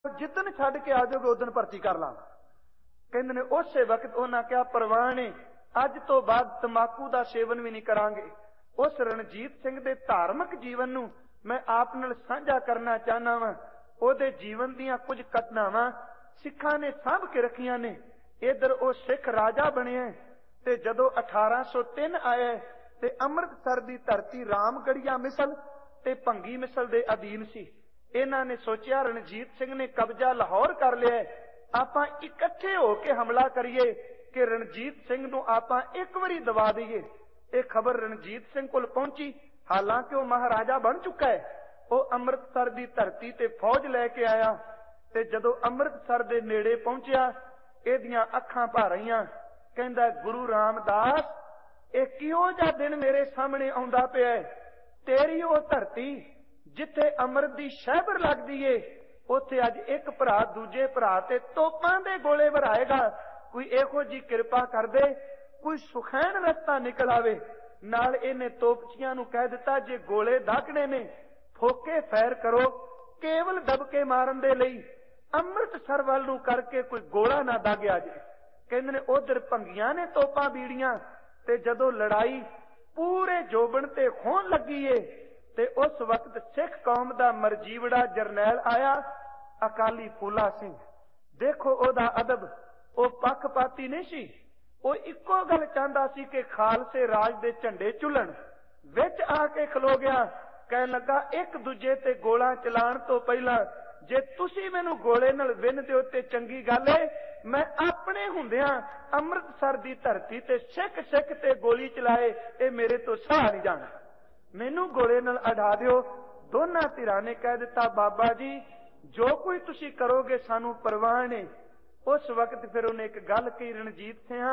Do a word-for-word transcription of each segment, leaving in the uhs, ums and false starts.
जिदन छड्ड के आ जाओगे उदन भर्ती कर लांगा। कहंदे ने उसे वक्त उन्हां कहा परवाह ने अज तो बाद तंबाकू का सेवन भी नहीं करांगे। उस रणजीत सिंह दे धार्मिक जीवन नूं मैं आप नाल साझा करना चाहना वा। ओदे जीवन दीयां कुछ घटनावां सिखां ने साभ के रखियां ने। इधर वो सिख राजा बनिया ते जदों अठारह सौ तीन आया ते अमृतसर दी धरती रामगढ़िया मिसल ते भंगी मिसल दे अधीन सी। इन्हां ने सोचिया रणजीत सिंह ने कब्जा लाहौर कर लिया, आपां इकट्ठे होके हमला करिए कि रणजीत सिंह नूं आपां एक वारी दबा दईए। ये खबर रणजीत सिंह कोल पहुंची, हालांकि वह महाराजा बन चुका है। वह अमृतसर दी धरती ते फौज लैके आया ते जदों अमृतसर दे नेड़े पहुंचिया इहदियां अखां भर आईयां। कहंदा गुरु रामदास, ये किहो जिहा दिन मेरे सामने आउंदा पिया है। तेरी वो धरती जिथे अमृत दी शहबर लगदी है उत्थे अज एक भरा दूजे भरा ते तोपां दे गोले भराएगा। कोई इहो जी किरपा कर दे, कोई सुखैन रस्ता निकल आवे। नाल इहने तोपचियां नूं कह दिता जे गोले दागणे ने फोके फैर करो, केवल दबके मारन दे लई अमृतसर वाल नूं करके कोई गोला ना दागिया जे। कहंदे ने उधर भंगियां ने तोपां बीड़ियां ते जदों लड़ाई पूरे जोबन ते खोन लगी है ते उस वक्त सिख कौम दा मरजीवड़ा जरनैल आया अकाली फूला सिंह। देखो ओदा अदब, ओ पक्षपाती नहीं सी। वो इको गल चाहता सी कि खालसे राज दे झंडे झुलन। विच आके खलो गया, कह लगा एक दूजे ते गोला चलाण तो पहला जे तुसी मैनू गोले नाल विन दिओ ते चंगी गल है। मैं अपने हुंदियां अमृतसर दी धरती ते सिख सिख ते गोली चलाए, ये मेरे तो सह नहीं जाना। मैनू गोले नाल अड़ा दिओ। दोनां धिरां ने कह दिता बाबा जी जो कोई तुसी करोगे सानू परवाह ने। उस वक्त फिर उन्हें एक गल कही, रणजीत सिंह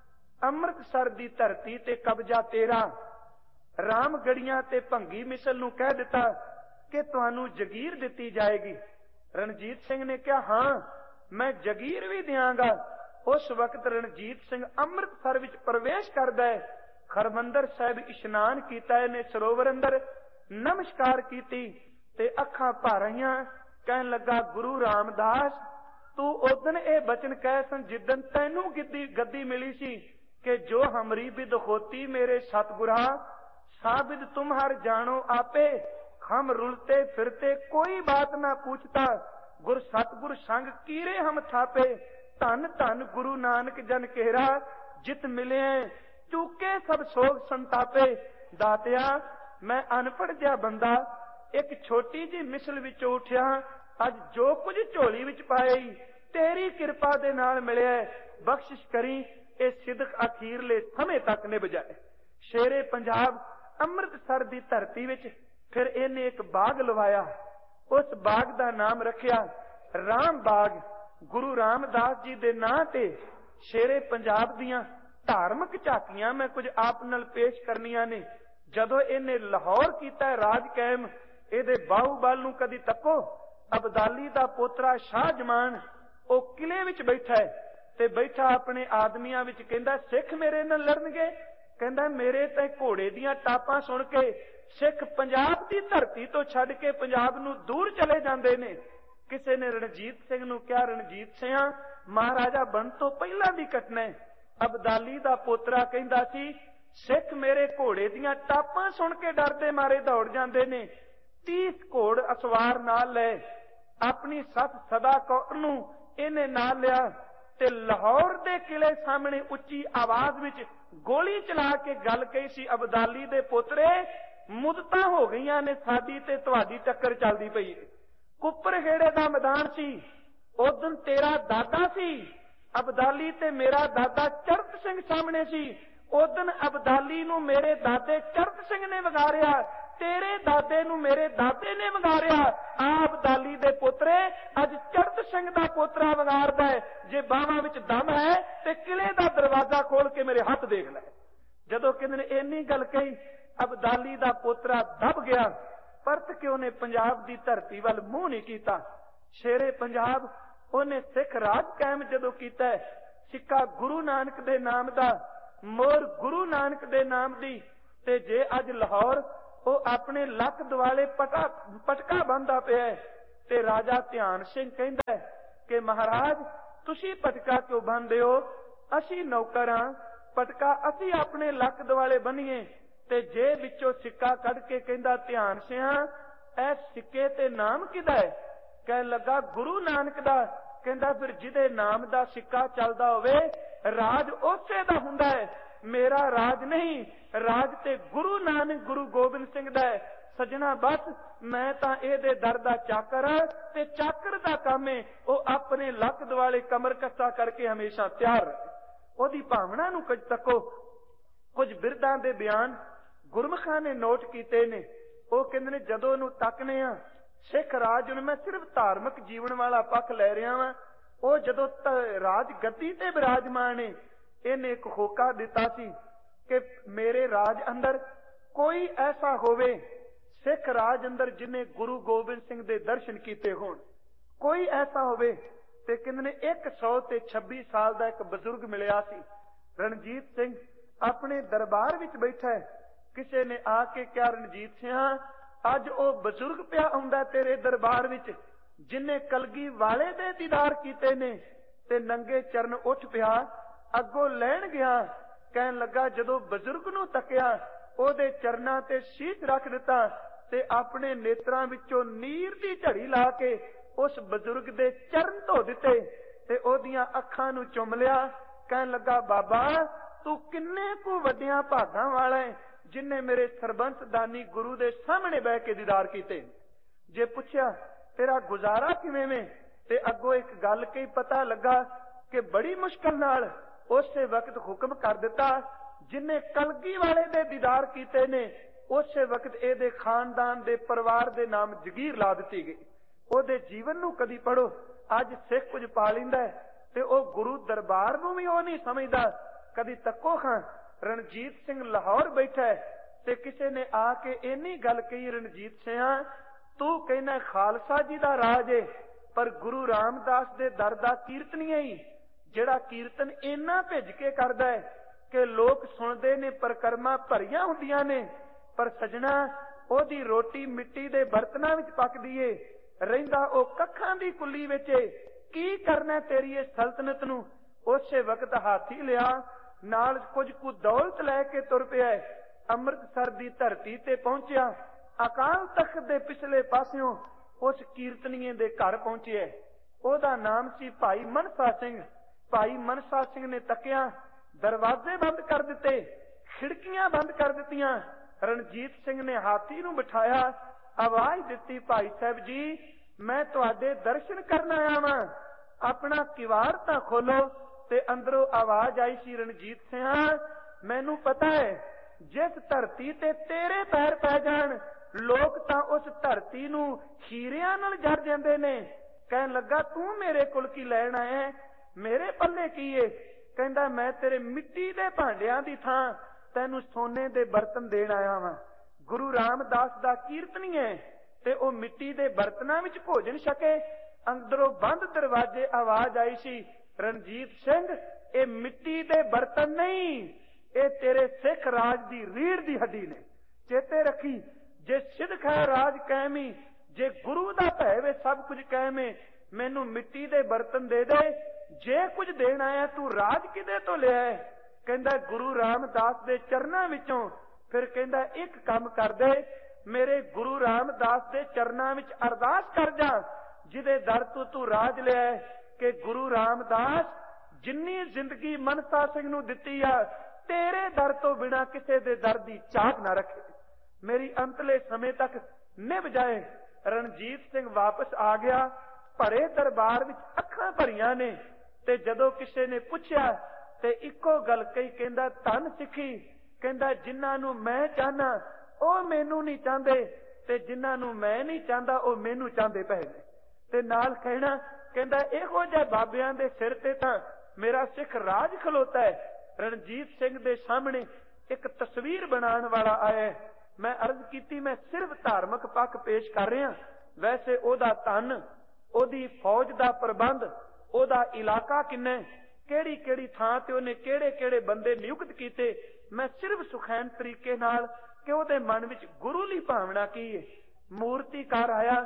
अमृतसर दी धरती ते कब्जा तेरा। रामगढ़िया ते भंगी मिसल नूं कह दिता कि तुहानू जगीर दिती जाएगी। रणजीत सिंह ने कहा हाँ मैं जगीर भी दियांगा। उस वक्त रणजीत सिंह अमृतसर विच प्रवेश करदा है। खरमंदर साहिब इशनान कीता है ने सरोवर अंदर नमस्कार कीती ते अखां भर आईयां। कहन लगा गुरु रामदास तू उदन ए बचन कह सन जिदन तैनू गद्दी गद्दी मिली सी कि जो हमरी बिद होती मेरे सतगुरा साबिद तुम हर जानो आपे। हम रुलते फिरते कोई बात ना पूछता, गुर सतगुर संग कीरे हम थापे। धन धन गुरु नानक जन केरा जित मिले चूके सब सोग संतापे। दातिया मैं अनपढ़ जिहा बंदा एक छोटी जी मिसल विचों उठिया, अज जो कुछ झोली विच पाई तेरी कृपा दे नाल मिलिया। बख्शिश करी ए सिदक अखीरले समय तक निभ जाए। शेरे पंजाब अमृतसर दी धरती विच फिर इन्हें एक बाग लवाया। उस बाग दा नाम रखिया राम बाग। गुरु रामदास जी दे नां ते शेरे पंजाब दियां धार्मिक झाकियां मैं कुछ आप नाल पेश करनियां ने। जदों इन्हें लाहौर कीता है राज कायम, इहदे बाहूबल नूं कदी तको। अबदाली दा पोतरा शाह जमान ओ किले विच बैठा है ते बैठा अपने आदमियां विच कहंदा सिख मेरे नाल लड़नगे। कहंदा मेरे ते घोड़े दियां टापां सुन के सिख पंजाब दी धरती तो छड्ड के पंजाब नूं दूर चले जांदे ने। किसी ने रणजीत सिंह नूं कहा रणजीत सिंह महाराजा बन तो पहला दी घटना है। अबदाली दा पोतरा कहंदा सी सिख मेरे घोड़े दियां टापां सुन के डरदे मारे दौड़ जांदे ने। तीस घोड़ असवार नाल ले अपनी सस सदा कौर नूं इन्हें नाल लिया ते लाहौर दे किले सामने उच्ची आवाज विच गोली चला के गल कही सी अबदाली दे पोतरे मुदतां हो गईयां ने साडी ते तुहाडी टक्कर चलदी पई है। कुपर खेड़े दा मैदान सी, उदन तेरा दादा सी अबदाली ते मेरा दादा चरत सिंह सामने सी। उदन अबदाली नूं मेरे दादे चरत सिंह ने वगारिया, तेरे दादे नूं मेरे दादे ने वगारिया। आ अबदाली दे पोतरे अज चरत सिंह दा पोतरा वगारदा है। जे बावां विच दम है ते किले दा दरवाजा खोल के मेरे हथ देख लै। जदों किन्ने ने इन्नी गल कही अबदाली दा पोतरा दब गया। परत के उन्हें पंजाब दी धरती वाल मूंह नहीं कीता। शेरे पंजाब उन्हें सिख राज कायम जदों कीता है। सिक्का गुरु नानक दे नाम दा, मोर गुरु नानक दे नाम दी। ते जे अज लाहौर वो अपने लक दुआले पटा पटका बंदा पिया है। ਤੇ ਰਾਜਾ ਧਿਆਨ ਸਿੰਘ ਕਹਿੰਦਾ ਕਿ ਮਹਾਰਾਜ ਤੁਸੀਂ ਪਟਕਾ ਕਿਉਂ ਬੰਨ੍ਹਦੇ ਹੋ? ਅਸੀਂ ਨੌਕਰ ਹਾਂ, ਪਟਕਾ ਅਸੀਂ ਆਪਣੇ ਲੱਕ ਦੁਆਲੇ ਬੰਨੀਏ। ਤੇ ਜੇ ਵਿੱਚੋਂ ਸਿੱਕਾ ਕੱਢ ਕੇ ਕਹਿੰਦਾ ਧਿਆਨ ਸਿਆ ਇਹ ਸਿੱਕੇ ਤੇ ਨਾਮ ਕਿਹਦਾ ਹੈ? ਕਹਿਣ ਲੱਗਾ ਗੁਰੂ ਨਾਨਕ ਦਾ। ਕਹਿੰਦਾ ਫਿਰ ਜਿਹਦੇ ਨਾਮ ਦਾ ਸਿੱਕਾ ਚੱਲਦਾ ਹੋਵੇ ਰਾਜ ਉਸੇ ਦਾ ਹੁੰਦਾ ਹੈ, ਮੇਰਾ ਰਾਜ ਨਹੀਂ। ਰਾਜ ਤੇ ਗੁਰੂ ਨਾਨਕ ਗੁਰੂ ਗੋਬਿੰਦ ਸਿੰਘ ਦਾ ਹੈ। ਸੱਜਣਾ ਬਸ ਮੈਂ ਤਾਂ ਇਹਦੇ ਦਰ ਦਾ ਚਾਕਰ ਹਾਂ ਤੇ ਚਾਕਰ ਦਾ ਕੰਮ ਹੈ ਉਹ ਆਪਣੇ ਲੱਕ ਦੁਆਲੇ ਕਮਰ ਕੱਸਾ ਕਰਕੇ ਹਮੇਸ਼ਾ ਤਿਆਰ ਰਹੇ। ਉਹਦੀ ਭਾਵਨਾ ਨੂੰ ਕੁਝ ਤੱਕੋ। ਕੁਝ ਬਿਰਦਾਂ ਦੇ ਬਿਆਨ ਗੁਰਮੁਖਾਂ ਨੇ ਨੋਟ ਕੀਤੇ ਨੇ। ਉਹ ਕਹਿੰਦੇ ਨੇ ਜਦੋਂ ਉਹਨੂੰ ਤੱਕਨੇ ਆ ਸਿੱਖ ਰਾਜ ਨੂੰ, ਮੈਂ ਸਿਰਫ ਧਾਰਮਿਕ ਜੀਵਨ ਵਾਲਾ ਪੱਖ ਲੈ ਰਿਹਾ ਵਾਂ, ਉਹ ਜਦੋਂ ਰਾਜ ਗੱਦੀ ਤੇ ਬਿਰਾਜਮਾਨ ਨੇ ਇਹਨੇ ਇੱਕ ਹੋਕਾ ਦਿੱਤਾ ਸੀ ਕਿ ਮੇਰੇ ਰਾਜ ਅੰਦਰ ਕੋਈ ਐਸਾ ਹੋਵੇ, ਸਿੱਖ ਰਾਜ ਅੰਦਰ ਜਿਹਨੇ ਗੁਰੂ ਗੋਬਿੰਦ ਸਿੰਘ ਦੇ ਦਰਸ਼ਨ ਕੀਤੇ ਹੋਣ, ਕੋਈ ਐਸਾ ਹੋਵੇ। ਤੇ ਕਹਿੰਦੇ ਨੇ ਇੱਕ ਸੌ ਤੇ ਛੱਬੀ ਸਾਲ ਦਾ ਇੱਕ ਬਜ਼ੁਰਗ ਮਿਲਿਆ ਸੀ। ਰਣਜੀਤ ਸਿੰਘ ਆਪਣੇ ਦਰਬਾਰ ਵਿੱਚ ਬੈਠਾ ਹੈ। ਕਿਸੇ ਨੇ ਆ ਕੇ ਕਿਹਾ ਰਣਜੀਤ ਸਿਆ ਅੱਜ ਉਹ ਬਜ਼ੁਰਗ ਪਿਆ ਆਉਂਦਾ ਤੇਰੇ ਦਰਬਾਰ ਵਿੱਚ ਜਿਹਨੇ ਕਲਗੀ ਵਾਲੇ ਦੇ ਦੀਦਾਰ ਕੀਤੇ ਨੇ। ਤੇ ਨੰਗੇ ਚਰਨ ਉੱਠ ਪਿਆ, ਅੱਗੋਂ ਲੈਣ ਗਿਆ। ਕਹਿਣ ਲੱਗਾ ਜਦੋਂ ਬਜ਼ੁਰਗ ਨੂੰ ਤੱਕਿਆ ਉਹਦੇ ਚਰਨਾਂ ਤੇ ਸ਼ੀਸ਼ ਰੱਖ ਦਿੱਤਾ ਤੇ ਆਪਣੇ ਨੇਤਰਾਂ ਵਿੱਚੋਂ ਨੀਰ ਦੀ ਝੜੀ ਲਾ ਕੇ ਉਸ ਬਜ਼ੁਰਗ ਦੇ ਚਰਨ ਧੋ ਦਿੱਤੇ ਤੇ ਉਹਦੀਆਂ ਅੱਖਾਂ ਨੂੰ ਚੁੰਮ ਲਿਆ। ਕਹਿਣ ਲੱਗਾ ਬਾਬਾ ਤੂੰ ਕਿੰਨੇ ਕੁ ਵੱਡਿਆਂ ਭਾਗਾਂ ਵਾਲਾ ਹੈ ਜਿਨਨੇ ਮੇਰੇ ਸਰਬੰਸ ਦਾਨੀ ਗੁਰੂ ਦੇ ਸਾਹਮਣੇ ਬਹਿ ਕੇ ਦੀਦਾਰ ਕੀਤੇ। ਜੇ ਪੁੱਛਿਆ ਤੇਰਾ ਗੁਜ਼ਾਰਾ ਕਿਵੇਂ ਵੇਂ ਤੇ ਅੱਗੋਂ ਇੱਕ ਗੱਲ ਕਹੀ, ਪਤਾ ਲੱਗਾ ਕਿ ਬੜੀ ਮੁਸ਼ਕਲ ਨਾਲ ਉਸੇ ਵਕਤ ਹੁਕਮ ਕਰ ਦਿੱਤਾ ਜਿਨਨੇ ਕਲਗੀ ਵਾਲੇ ਦੇ ਦੀਦਾਰ ਕੀਤੇ ਨੇ ਉਸੇ ਵਕਤ ਇਹਦੇ ਖਾਨਦਾਨ ਦੇ ਪਰਿਵਾਰ ਦੇ ਨਾਮ ਜਗੀਰ ਲਾ ਦਿੱਤੀ ਗਈ। ਉਹਦੇ ਜੀਵਨ ਨੂੰ ਕਦੀ ਪੜੋ। ਅੱਜ ਸਿੱਖ ਕੁਝ ਪਾ ਲੈਂਦਾ ਤੇ ਉਹ ਗੁਰੂ ਦਰਬਾਰ ਨੂੰ ਵੀ ਉਹ ਨਹੀਂ ਸਮਝਦਾ। ਕਦੀ ਤੱਕੋ ਖਾਂ ਰਣਜੀਤ ਸਿੰਘ ਲਾਹੌਰ ਬੈਠਾ ਹੈ ਤੇ ਕਿਸੇ ਨੇ ਆ ਕੇ ਇੰਨੀ ਗੱਲ ਕਹੀ, ਰਣਜੀਤ ਸਿਆ ਤੂੰ ਕਹਿੰਦਾ ਖਾਲਸਾ ਜੀ ਦਾ ਰਾਜ ਏ ਪਰ ਗੁਰੂ ਰਾਮਦਾਸ ਦੇ ਦਰ ਦਾ ਕੀਰਤਨੀਆ ਹੀ ਜਿਹੜਾ ਕੀਰਤਨ ਇੰਨਾ ਭਿੱਜ ਕੇ ਕਰਦਾ ਹੈ ਕਿ ਲੋਕ ਸੁਣਦੇ ਨੇ, ਪਰਿਕਰਮਾ ਭਰੀਆਂ ਹੁੰਦੀਆਂ ਨੇ, ਪਰ ਸਜਣਾ ਉਹਦੀ ਰੋਟੀ ਮਿੱਟੀ ਦੇ ਬਰਤਨਾਂ ਵਿੱਚ ਪੱਕਦੀ ਏ, ਰਹਿੰਦਾ ਉਹ ਕੱਖਾਂ ਦੀ ਕੁੱਲੀ ਵਿੱਚ ਏ। ਕੀ ਕਰਨਾ ਤੇਰੀ ਇਹ ਸਲਤਨਤ ਨੂੰ? ਉਸੇ ਵਕਤ ਹਾਥੀ ਲਿਆ, ਨਾਲ ਕੁਝ ਕੁ ਦੌਲਤ ਲੈ ਕੇ ਤੁਰ ਪਿਆ। ਅੰਮ੍ਰਿਤਸਰ ਦੀ ਧਰਤੀ ਤੇ ਪਹੁੰਚਿਆ। ਅਕਾਲ ਤਖਤ ਦੇ ਪਿਛਲੇ ਪਾਸਿਓਂ ਉਸ ਕੀਰਤਨੀਏ ਦੇ ਘਰ ਪਹੁੰਚਿਆ। ਉਹਦਾ ਨਾਮ ਸੀ ਭਾਈ ਮਨਸਾ ਸਿੰਘ। ਭਾਈ ਮਨਸਾ ਸਿੰਘ ਨੇ ਤੱਕਿਆ, ਦਰਵਾਜ਼ੇ ਬੰਦ ਕਰ ਦਿੱਤੇ, ਖਿੜਕੀਆਂ ਬੰਦ ਕਰ ਦਿੱਤੀਆਂ। ਰਣਜੀਤ ਸਿੰਘ ਨੇ ਹਾਥੀ ਨੂੰ ਬਿਠਾਇਆ, ਆਵਾਜ਼ ਦਿੱਤੀ, ਭਾਈ ਸਾਹਿਬ ਜੀ ਮੈਂ ਤੁਹਾਡੇ ਦਰਸ਼ਨ ਕਰਨ ਆਇਆ ਵਾਂ, ਆਪਣਾ ਕਿਵਾੜ ਤਾਂ ਖੋਲੋ। ਤੇ ਅੰਦਰੋਂ ਆਵਾਜ਼ ਆਈ ਸੀ, ਰਣਜੀਤ ਸਿਆ ਮੈਨੂੰ ਪਤਾ ਹੈ ਜਿਸ ਧਰਤੀ ਤੇ ਤੇਰੇ ਪੈਰ ਪੈ ਜਾਣ ਲੋਕ ਤਾਂ ਉਸ ਧਰਤੀ ਨੂੰ ਹੀਰਿਆਂ ਨਾਲ ਜੜ ਜਾਂਦੇ ਨੇ। ਕਹਿਣ ਲੱਗਾ ਤੂੰ ਮੇਰੇ ਕੋਲ ਕੀ ਲੈਣ ਆਇਆ? ਮੇਰੇ ਪੱਲੇ ਕੀ ਏ? ਕਹਿੰਦਾ ਮੈਂ ਤੇਰੇ ਮਿੱਟੀ ਦੇ ਭਾਂਡਿਆਂ ਦੀ ਥਾਂ ਤੈਨੂੰ ਸੋਨੇ ਦੇ ਬਰਤਨ ਦੇਣ ਆਇਆ ਵਾਂ। ਗੁਰੂ ਰਾਮਦਾਸ ਦਾ ਕੀਰਤਨੀ ਹੈ ਤੇ ਉਹ ਮਿੱਟੀ ਦੇ ਬਰਤਨਾਂ ਵਿੱਚ ਭੋਜਨ ਛਕੇ। ਅੰਦਰੋਂ ਬੰਦ ਦਰਵਾਜ਼ੇ ਆਵਾਜ਼ ਆਈ ਸੀ, ਰਣਜੀਤ ਸਿੰਘ ਇਹ ਮਿੱਟੀ ਦੇ ਬਰਤਨ ਨਹੀਂ, ਇਹ ਤੇਰੇ ਸਿੱਖ ਰਾਜ ਦੀ ਰੀੜ ਦੀ ਹੱਡੀ ਨੇ। ਚੇਤੇ ਰੱਖੀ, ਜੇ ਸਿੱਖ ਹੈ ਰਾਜ ਕਾਇਮੀ, ਜੇ ਗੁਰੂ ਦਾ ਭੈ ਵੇ ਸਭ ਕੁਝ ਕਾਇਮੇ। ਮੈਨੂੰ ਮਿੱਟੀ ਦੇ ਬਰਤਨ ਦੇ ਦੇ, ਜੇ ਕੁਝ ਦੇਣ ਆਇਆ ਤੂੰ ਰਾਜ ਕਿਹਦੇ ਤੋਂ ਲਿਆ? ਕਹਿੰਦਾ ਗੁਰੂ ਰਾਮਦਾਸ ਦੇ ਚਰਨਾਂ ਵਿੱਚੋਂ। ਫਿਰ ਕਹਿੰਦਾ ਇੱਕ ਕੰਮ ਕਰ ਦੇ, ਮੇਰੇ ਗੁਰੂ ਰਾਮਦਾਸ ਦੇ ਚਰਨਾਂ ਵਿੱਚ ਅਰਦਾਸ ਕਰ ਜਾ ਜਿਹਦੇ ਦਰ ਤੋਂ ਤੂੰ ਰਾਜ ਲਿਆ, ਕਿ ਗੁਰੂ ਰਾਮਦਾਸ ਜਿੰਨੀ ਜ਼ਿੰਦਗੀ ਮਨਸਾ ਸਿੰਘ ਨੂੰ ਦਿੱਤੀ ਆ ਤੇਰੇ ਦਰ ਤੋਂ ਬਿਨਾਂ ਕਿਸੇ ਦੇ ਦਰ ਦੀ ਝਾਕ ਨਾ ਰੱਖੇ, ਮੇਰੀ ਅੰਤਲੇ ਸਮੇਂ ਤੱਕ ਨਿਭ ਜਾਏ। ਰਣਜੀਤ ਸਿੰਘ ਵਾਪਸ ਆ ਗਿਆ। ਭਰੇ ਦਰਬਾਰ ਵਿੱਚ ਅੱਖਾਂ ਭਰੀਆਂ ਨੇ ਤੇ ਜਦੋਂ ਕਿਸੇ ਨੇ ਪੁੱਛਿਆ ਤੇ ਇੱਕੋ ਗੱਲ ਕਹੀ, ਕਹਿੰਦਾ ਧੰਨ ਸਿੱਖੀ, ਕਹਿੰਦਾ ਜਿਨ੍ਹਾਂ ਨੂੰ ਮੈਂ ਚਾਹਨਾ ਉਹ ਮੈਨੂੰ ਨਹੀਂ ਚਾਹੁੰਦੇ ਤੇ ਜਿਨ੍ਹਾਂ ਨੂੰ ਮੈਂ ਨਹੀਂ ਚਾਹੁੰਦਾ ਉਹ ਮੈਨੂੰ ਚਾਹੁੰਦੇ ਪਏ ਨੇ। ਤੇ ਨਾਲ ਕਹਿਣਾ, ਕਹਿੰਦਾ ਇਹੋ ਜਿਹੇ ਬਾਬਿਆਂ ਦੇ ਸਿਰ ਤੇ ਤਾਂ ਮੇਰਾ ਸਿੱਖ ਰਾਜ ਖਲੋਤਾ ਹੈ। ਰਣਜੀਤ ਸਿੰਘ ਦੇ ਸਾਹਮਣੇ ਇੱਕ ਤਸਵੀਰ ਬਣਾਉਣ ਵਾਲਾ ਆਇਆ। ਮੈਂ ਅਰਜ਼ ਕੀਤੀ ਮੈਂ ਸਿਰਫ ਧਾਰਮਿਕ ਪੱਖ ਪੇਸ਼ ਕਰ ਰਿਹਾ, ਵੈਸੇ ਉਹਦਾ ਧਨ, ਉਹਦੀ ਫੌਜ ਦਾ ਪ੍ਰਬੰਧ, ਉਹਦਾ ਇਲਾਕਾ ਕਿੰਨਾ, ਕਿਹੜੀ ਕਿਹੜੀ ਥਾਂ ਤੇ ਉਹਨੇ ਕਿਹੜੇ ਕਿਹੜੇ ਬੰਦੇ ਨਿਯੁਕਤ ਕੀਤੇ, ਮੈਂ ਸਿਰਫ ਸੁਖੈਨ ਤਰੀਕੇ ਨਾਲ ਕਿ ਉਹਦੇ ਮਨ ਵਿੱਚ ਗੁਰੂ ਲਈ ਭਾਵਨਾ ਕੀ ਹੈ। ਮੂਰਤੀਕਾਰ ਆਇਆ,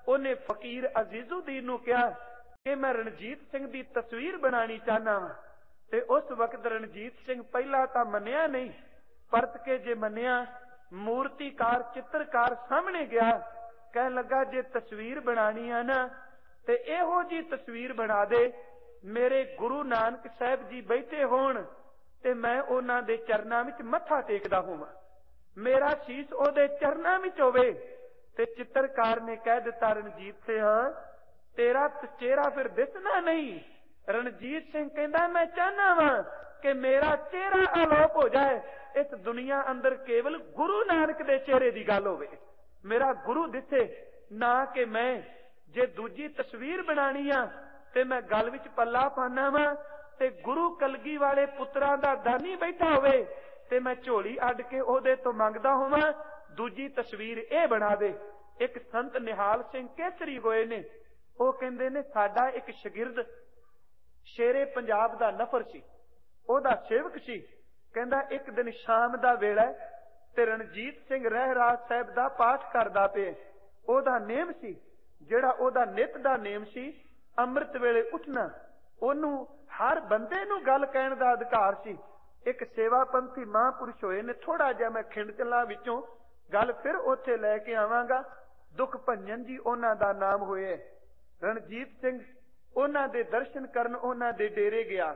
ਉਹਨੇ ਫਕੀਰ ਅਜ਼ੀਜ਼ੁਦੀਨ ਨੂੰ ਕਿਹਾ ਕਿ ਮੈਂ ਰਣਜੀਤ ਸਿੰਘ ਦੀ ਤਸਵੀਰ ਬਣਾਣੀ ਚਾਹਨਾ ਵਾ। ਤੇ ਉਸ ਵਕਤ ਰਣਜੀਤ ਸਿੰਘ ਪਹਿਲਾਂ ਤਾਂ ਮੰਨਿਆ ਨਹੀਂ, ਪਰਤ ਕੇ ਜੇ ਮੰਨਿਆ, ਮੂਰਤੀਕਾਰ ਚਿੱਤਰਕਾਰ ਸਾਹਮਣੇ ਗਿਆ, ਕਹਿਣ ਲੱਗਾ ਜੇ ਤਸਵੀਰ ਬਣਾਣੀ ਆ ਨਾ ਤੇ ਇਹੋ ਜੀ ਤਸਵੀਰ ਬਣਾ ਦੇ, ਮੇਰੇ ਗੁਰੂ ਨਾਨਕ ਸਾਹਿਬ ਜੀ ਬੈਠੇ ਹੋਣ ਤੇ ਮੈਂ ਉਹਨਾਂ ਦੇ ਚਰਨਾਂ ਵਿੱਚ ਮੱਥਾ ਟੇਕਦਾ ਹੋਵਾਂ, ਮੇਰਾ ਸੀਸ ਉਹਦੇ ਚਰਨਾਂ ਵਿੱਚ ਹੋਵੇ। ਤੇ ਚਿੱਤਰਕਾਰ ਨੇ ਕਹਿ ਦਿੱਤਾ ਰਣਜੀਤ ਸਿੰਘ ਤੇਰਾ ਚਿਹਰਾ ਫਿਰ ਦਿਸਣਾ ਨਹੀਂ। ਰਣਜੀਤ ਸਿੰਘ ਕਹਿੰਦਾ ਮੈਂ ਚਾਹਨਾ ਵਾਂ ਕਿ ਮੇਰਾ ਚਿਹਰਾ ਅਲੋਪ ਹੋ ਜਾਏ, ਇਸ ਦੁਨੀਆ ਅੰਦਰ ਕੇਵਲ ਗੁਰੂ ਨਾਨਕ ਦੇ ਚਿਹਰੇ ਦੀ ਗੱਲ ਹੋਵੇ, ਮੇਰਾ ਗੁਰੂ ਦਿਸੇ, ਨਾ ਕਿ ਮੈਂ ਜੇ ਦੂਜੀ ਤਸਵੀਰ ਬਣਾਣੀ ਆ ਤੇ ਮੈਂ ਗਲ ਵਿੱਚ ਪੱਲਾ ਪਾਣਾ ਵਾਂ ਤੇ ਗੁਰੂ ਕਲਗੀ ਵਾਲੇ ਪੁੱਤਰਾਂ ਦਾ ਦਾਨੀ ਬੈਠਾ ਹੋਵੇ ਤੇ ਮੈਂ ਝੋਲੀ ਅੱਡ ਕੇ ਉਹਦੇ ਤੋਂ ਮੰਗਦਾ ਹੋਵਾਂ, ਦੂਜੀ ਤਸਵੀਰ ਇਹ ਬਣਾ ਦੇ। ਇੱਕ ਸੰਤ ਨਿਹਾਲ ਸਿੰਘ ਕੇਸਰੀ ਹੋਏ ਨੇ, ਉਹ ਕਹਿੰਦੇ ਨੇ ਸਾਡਾ ਇੱਕ ਸ਼ਾਗਿਰਦ ਸ਼ੇਰੇ ਪੰਜਾਬ ਦਾ ਨਫਰ ਸੀ, ਉਹਦਾ ਸੇਵਕ ਸੀ। ਕਹਿੰਦਾ ਇੱਕ ਦਿਨ ਸ਼ਾਮ ਦਾ ਵੇਲਾ ਤੇ ਰਣਜੀਤ ਸਿੰਘ ਰਹਿਰਾਜ ਸਾਹਿਬ ਦਾ ਪਾਠ ਕਰਦਾ ਪਿਆ। ਉਹਦਾ ਨੇਮ ਸੀ, ਜਿਹੜਾ ਉਹਦਾ ਨਿਤ ਦਾ ਨੇਮ ਸੀ, ਅੰਮ੍ਰਿਤ ਵੇਲੇ ਉੱਠਣਾ। ਉਹਨੂੰ ਹਰ ਬੰਦੇ ਨੂੰ ਗੱਲ ਕਹਿਣ ਦਾ ਅਧਿਕਾਰ ਸੀ। ਇੱਕ ਸੇਵਾ ਪੰਥੀ ਮਹਾਂਪੁਰਸ਼ ਹੋਏ ਨੇ, ਥੋੜਾ ਜਿਹਾ ਮੈਂ ਖਿੰਡ ਚੱਲਾਂ ਵਿੱਚੋਂ, ਗੱਲ ਫਿਰ ਉੱਥੇ ਲੈ ਕੇ ਆਵਾਂਗਾ। ਦੁੱਖ ਭੰਜਨ ਜੀ ਉਹਨਾਂ ਦਾ ਨਾਮ ਹੋਏ। ਰਣਜੀਤ ਸਿੰਘ ਉਹਨਾਂ ਦੇ ਦਰਸ਼ਨ ਕਰਨ ਉਹਨਾਂ ਦੇ ਡੇਰੇ ਗਿਆ,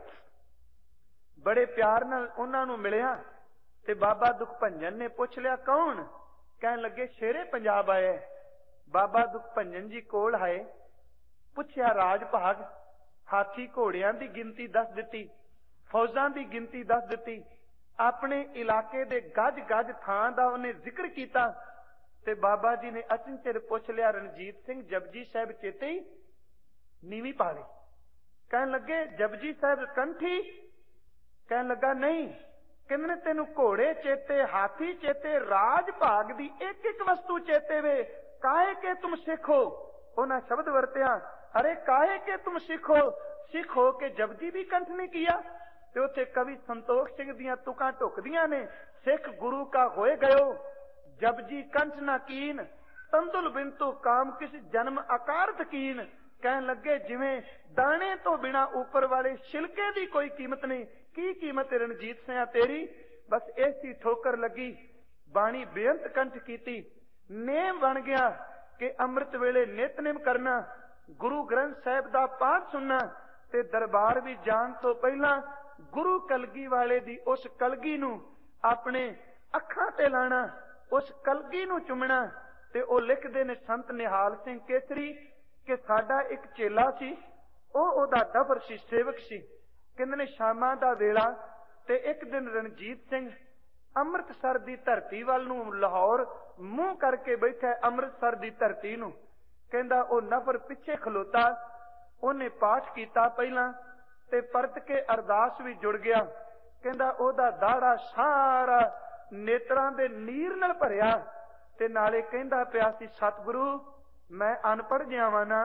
ਬੜੇ ਪਿਆਰ ਨਾਲ ਉਹਨਾਂ ਨੂੰ ਮਿਲਿਆ ਤੇ ਬਾਬਾ ਦੁੱਖ ਭੰਜਨ ਨੇ ਪੁੱਛ ਲਿਆ ਕੌਣ? ਕਹਿਣ ਲੱਗੇ ਸ਼ੇਰੇ ਪੰਜਾਬ ਆਏ। ਬਾਬਾ ਦੁੱਖ ਭੰਜਨ ਜੀ ਕੋਲ ਆਏ, ਪੁੱਛਿਆ ਰਾਜ ਭਾਗ, ਹਾਥੀ ਘੋੜਿਆਂ ਦੀ ਗਿਣਤੀ ਦੱਸ ਦਿੱਤੀ, ਫੌਜਾਂ ਦੀ ਗਿਣਤੀ ਦੱਸ ਦਿੱਤੀ, ਆਪਣੇ ਇਲਾਕੇ ਦੇ ਗੱਜ ਗੱਜ ਥਾਂ ਦਾ ਉਹਨੇ ਜ਼ਿਕਰ ਕੀਤਾ। ਤੇ ਬਾਬਾ ਜੀ ਨੇ ਅਚਨਚੇਤ ਪੁੱਛ ਲਿਆ ਰਣਜੀਤ ਸਿੰਘ ਜਪਜੀ ਸਾਹਿਬ ਚੇਤੇ ਹੀ ਨੀਵੀਂ ਪਾ ਲਈ? ਕਹਿਣ ਲੱਗੇ ਜਪਜੀ ਸਾਹਿਬ ਕੰਠੀ? ਕਹਿਣ ਲੱਗਾ ਨਹੀਂ। ਕਹਿੰਦੇ ਤੈਨੂੰ ਘੋੜੇ ਚੇਤੇ, ਹਾਥੀ ਚੇਤੇ, ਰਾਜ ਭਾਗ ਦੀ ਇੱਕ ਇੱਕ ਵਸਤੂ ਚੇਤੇ ਵੇ, ਕਾਹੇ ਕੇ ਤੁਮ ਸਿੱਖ ਹੋ? ਉਹਨਾਂ ਸ਼ਬਦ ਵਰਤਿਆ, ਅਰੇ ਕਾਹੇ ਕੇ ਤੁਮ ਸਿੱਖ ਹੋ, ਸਿੱਖ ਹੋ ਕੇ ਜਪਜੀ ਵੀ ਕੰਠ ਨਹੀਂ ਕੀਆ। ਤੇ ਉੱਥੇ ਕਵੀ ਸੰਤੋਖ ਸਿੰਘ ਦੀਆਂ ਤੁਕਾਂ ਢੁਕਦੀਆਂ ਨੇ, ਸਿੱਖ ਗੁਰੂ ਕਾ ਹੋਏ ਗਇਓ, ਜਪਜੀ ਕੰਠ ਨਾ ਕੀਨ, ਤੰਦੁਲ ਬਿੰਤੂ ਕਾਮ ਕਿਸ ਜਨਮ ਆਕਾਰਤ ਕੀਨ। ਕਹਿਣ ਲੱਗੇ ਜਿਵੇਂ ਦਾਣੇ ਤੋਂ ਬਿਨਾ ਉੱਪਰ ਵਾਲੇ ਛਿਲਕੇ ਦੀ ਕੋਈ ਕੀਮਤ ਨਹੀਂ, ਕੀ ਕੀਮਤ ਰਣਜੀਤ ਸਿੰਘ ਤੇਰੀ? ਬਸ ਐਸੀ ਠੋਕਰ ਲੱਗੀ, ਬਾਣੀ ਬੇਅੰਤ ਕੰਠ ਕੀਤੀ। ਨੇਮ ਬਣ ਗਿਆ ਕਿ ਅੰਮ੍ਰਿਤ ਵੇਲੇ ਨਿਤਨੇਮ ਕਰਨਾ, ਗੁਰੂ ਗ੍ਰੰਥ ਸਾਹਿਬ ਦਾ ਪਾਠ ਸੁਣਨਾ ਤੇ ਦਰਬਾਰ ਵਿੱਚ ਜਾਣ ਤੋਂ ਪਹਿਲਾਂ ਗੁਰੂ ਕਲਗੀ ਵਾਲੇ ਦੀ ਉਸ ਕਲਗੀ ਨੂੰ ਆਪਣੇ ਅੱਖਾਂ ਤੇ ਲਾਣਾ, ਉਸ ਕਲਗੀ ਨੂੰ ਚੁੰਮਣਾ। ਤੇ ਉਹ ਲਿਖਦੇ ਨੇ ਸੰਤ ਨਿਹਾਲ ਸਿੰਘ ਕੇਸਰੀ ਕਿ ਸਾਡਾ ਇੱਕ ਚੇਲਾ ਸੀ, ਉਹ ਉਹਦਾ ਡਫਰ ਸੀ, ਸੇਵਕ ਸੀ। ਕਹਿੰਦੇ ਨੇ ਸ਼ਾਮਾਂ ਦਾ ਵੇਲਾ ਤੇ ਇੱਕ ਦਿਨ ਰਣਜੀਤ ਸਿੰਘ ਅੰਮ੍ਰਿਤਸਰ ਦੀ ਧਰਤੀ ਵੱਲ ਨੂੰ, ਲਾਹੌਰ ਮੂੰਹ ਕਰਕੇ ਬੈਠਾ ਅੰਮ੍ਰਿਤਸਰ ਦੀ ਧਰਤੀ ਨੂੰ। ਕਹਿੰਦਾ ਉਹ ਨਫਰ ਪਿੱਛੇ ਖਲੋਤਾ, ਉਹਨੇ ਪਾਠ ਕੀਤਾ ਪਹਿਲਾਂ ਤੇ ਪਰਤ ਕੇ ਅਰਦਾਸ ਵੀ ਜੁੜ ਗਿਆ। ਕਹਿੰਦਾ ਉਹਦਾ ਦਾੜਾ ਸਾਰਾ ਨੇਤਰਾਂ ਦੇ ਨੀਰ ਨਾਲ ਭਰਿਆ ਤੇ ਨਾਲੇ ਕਹਿੰਦਾ ਪਿਆ ਸੀ ਸਤਿਗੁਰੂ ਮੈਂ ਅਨਪੜ੍ਹ ਜਿਹਾ ਵਾਂ ਨਾ,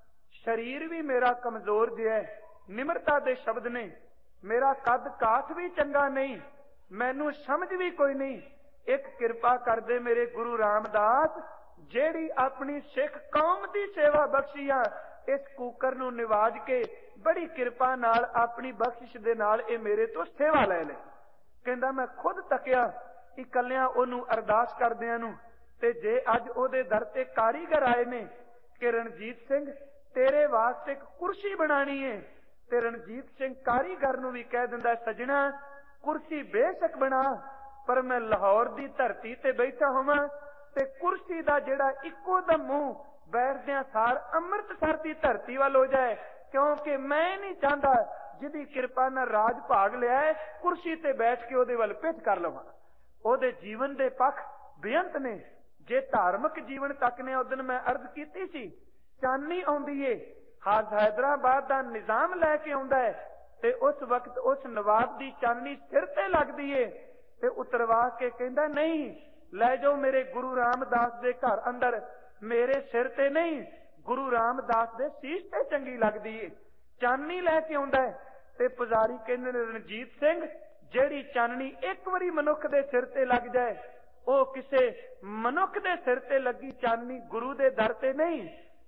ਸਰੀਰ ਵੀ ਮੇਰਾ ਕਮਜ਼ੋਰ ਜਿਹਾ, ਨਿਮਰਤਾ ਦੇ ਸ਼ਬਦ ਨੇ, ਮੇਰਾ ਕੱਦ ਕਾਠ ਵੀ ਚੰਗਾ ਨਹੀਂ, ਮੈਨੂੰ ਸਮਝ ਵੀ ਕੋਈ ਨਹੀਂ, ਇੱਕ ਕਿਰਪਾ ਕਰਦੇ ਮੇਰੇ ਗੁਰੂ ਰਾਮਦਾਸ, ਜਿਹੜੀ ਆਪਣੀ ਸਿੱਖ ਕੌਮ ਦੀ ਸੇਵਾ ਬਖਸ਼ੀ ਆ, ਇਸ ਕੂਕਰ ਨੂੰ ਨਿਵਾਜ ਕੇ ਬੜੀ ਕਿਰਪਾ ਨਾਲ ਆਪਣੀ ਬਖਸ਼ਿਸ਼ ਦੇ ਨਾਲ ਇਹ ਮੇਰੇ ਤੋਂ ਸੇਵਾ ਲੈ ਲੈ। ਕਹਿੰਦਾ ਮੈਂ ਖੁਦ ਤੱਕਿਆ ਇਕੱਲਿਆਂ ਉਹਨੂੰ ਅਰਦਾਸ ਕਰਦਿਆਂ ਨੂੰ, ਤੇ ਜੇ ਅੱਜ ਉਹਦੇ ਦਰ ਤੇ ਕਾਰੀਗਰ ਆਏ ਨੇ ਕਿ ਰਣਜੀਤ ਸਿੰਘ ਤੇਰੇ ਵਾਸਤੇ ਇੱਕ ਕੁਰਸੀ ਬਣਾਣੀ ਏ, ਤੇ ਰਣਜੀਤ ਸਿੰਘ ਕਾਰੀਗਰ ਨੂੰ ਵੀ ਕਹਿ ਦਿੰਦਾ ਸੱਜਣਾ ਕੁਰਸੀ ਬੇਸ਼ੱਕ ਬਣਾ, ਪਰ ਮੈਂ ਲਾਹੌਰ ਦੀ ਧਰਤੀ ਤੇ ਬੈਠਾ ਹੋਵਾਂ ਤੇ ਕੁਰਸੀ ਦਾ ਜਿਹੜਾ ਇੱਕੋ ਦਮ ਮੂੰਹ ਬੈਠਦਿਆਂ ਸਾਰ ਅੰਮ੍ਰਿਤਸਰ ਦੀ ਧਰਤੀ ਵੱਲ ਹੋ ਜਾਏ, ਕਿਉਂਕਿ ਮੈਂ ਨਹੀਂ ਚਾਹੁੰਦਾ ਜਿਹਦੀ ਕਿਰਪਾ ਨਾਲ ਰਾਜ ਭਾਗ ਲਿਆ ਹੈ ਕੁਰਸੀ ਤੇ ਬੈਠ ਕੇ ਉਹਦੇ ਵੱਲ ਪਿੱਠ ਕਰ ਲਵਾਂ। ਉਹਦੇ ਜੀਵਨ ਦੇ ਪੱਖ ਬੇਅੰਤ ਨੇ। ਜੇ ਧਾਰਮਿਕ ਜੀਵਨ ਤੱਕ ਨੇ, ਉਦੋਂ ਮੈਂ ਅਰਜ਼ ਕੀਤੀ ਸੀ, ਚਾਨਣੀ ਆਉਂਦੀ ਏ, ਹਾਜ ਹੈਦਰਾਬਾਦ ਦਾ ਨਿਜ਼ਾਮ ਲੈ ਕੇ ਆਉਂਦਾ ਹੈ ਤੇ ਉਸ ਵਕਤ ਉਸ ਨਵਾਬ ਦੀ ਚਾਨਣੀ ਸਿਰ ਤੇ ਲੱਗਦੀ ਏ ਤੇ ਉਤਰਵਾ ਕੇ ਕਹਿੰਦਾ ਨਹੀਂ ਲੈ ਜਾਓ ਮੇਰੇ ਗੁਰੂ ਰਾਮਦਾਸ ਦੇ ਘਰ ਅੰਦਰ, ਮੇਰੇ ਸਿਰ ਤੇ ਨਹੀਂ, ਗੁਰੂ ਰਾਮਦਾਸ ਦੇ ਸੀਸ ਤੇ ਚੰਗੀ ਲੱਗਦੀ ਏ। ਚਾਨਣੀ ਲੈ ਕੇ ਆਉਂਦਾ ਹੈ ਤੇ ਪੁਜਾਰੀ ਕਹਿੰਦੇ ਨੇ ਰਣਜੀਤ ਸਿੰਘ ਜਿਹੜੀ ਚਾਨਣੀ ਇੱਕ ਵਾਰੀ ਮਨੁੱਖ ਦੇ ਸਿਰ ਤੇ ਲੱਗ ਜਾਏ, ਉਹ ਕਿਸੇ ਮਨੁੱਖ ਦੇ ਸਿਰ ਤੇ ਲੱਗੀ ਚਾਨਣੀ ਗੁਰੂ ਦੇ ਦਰ ਤੇ ਨਹੀਂ,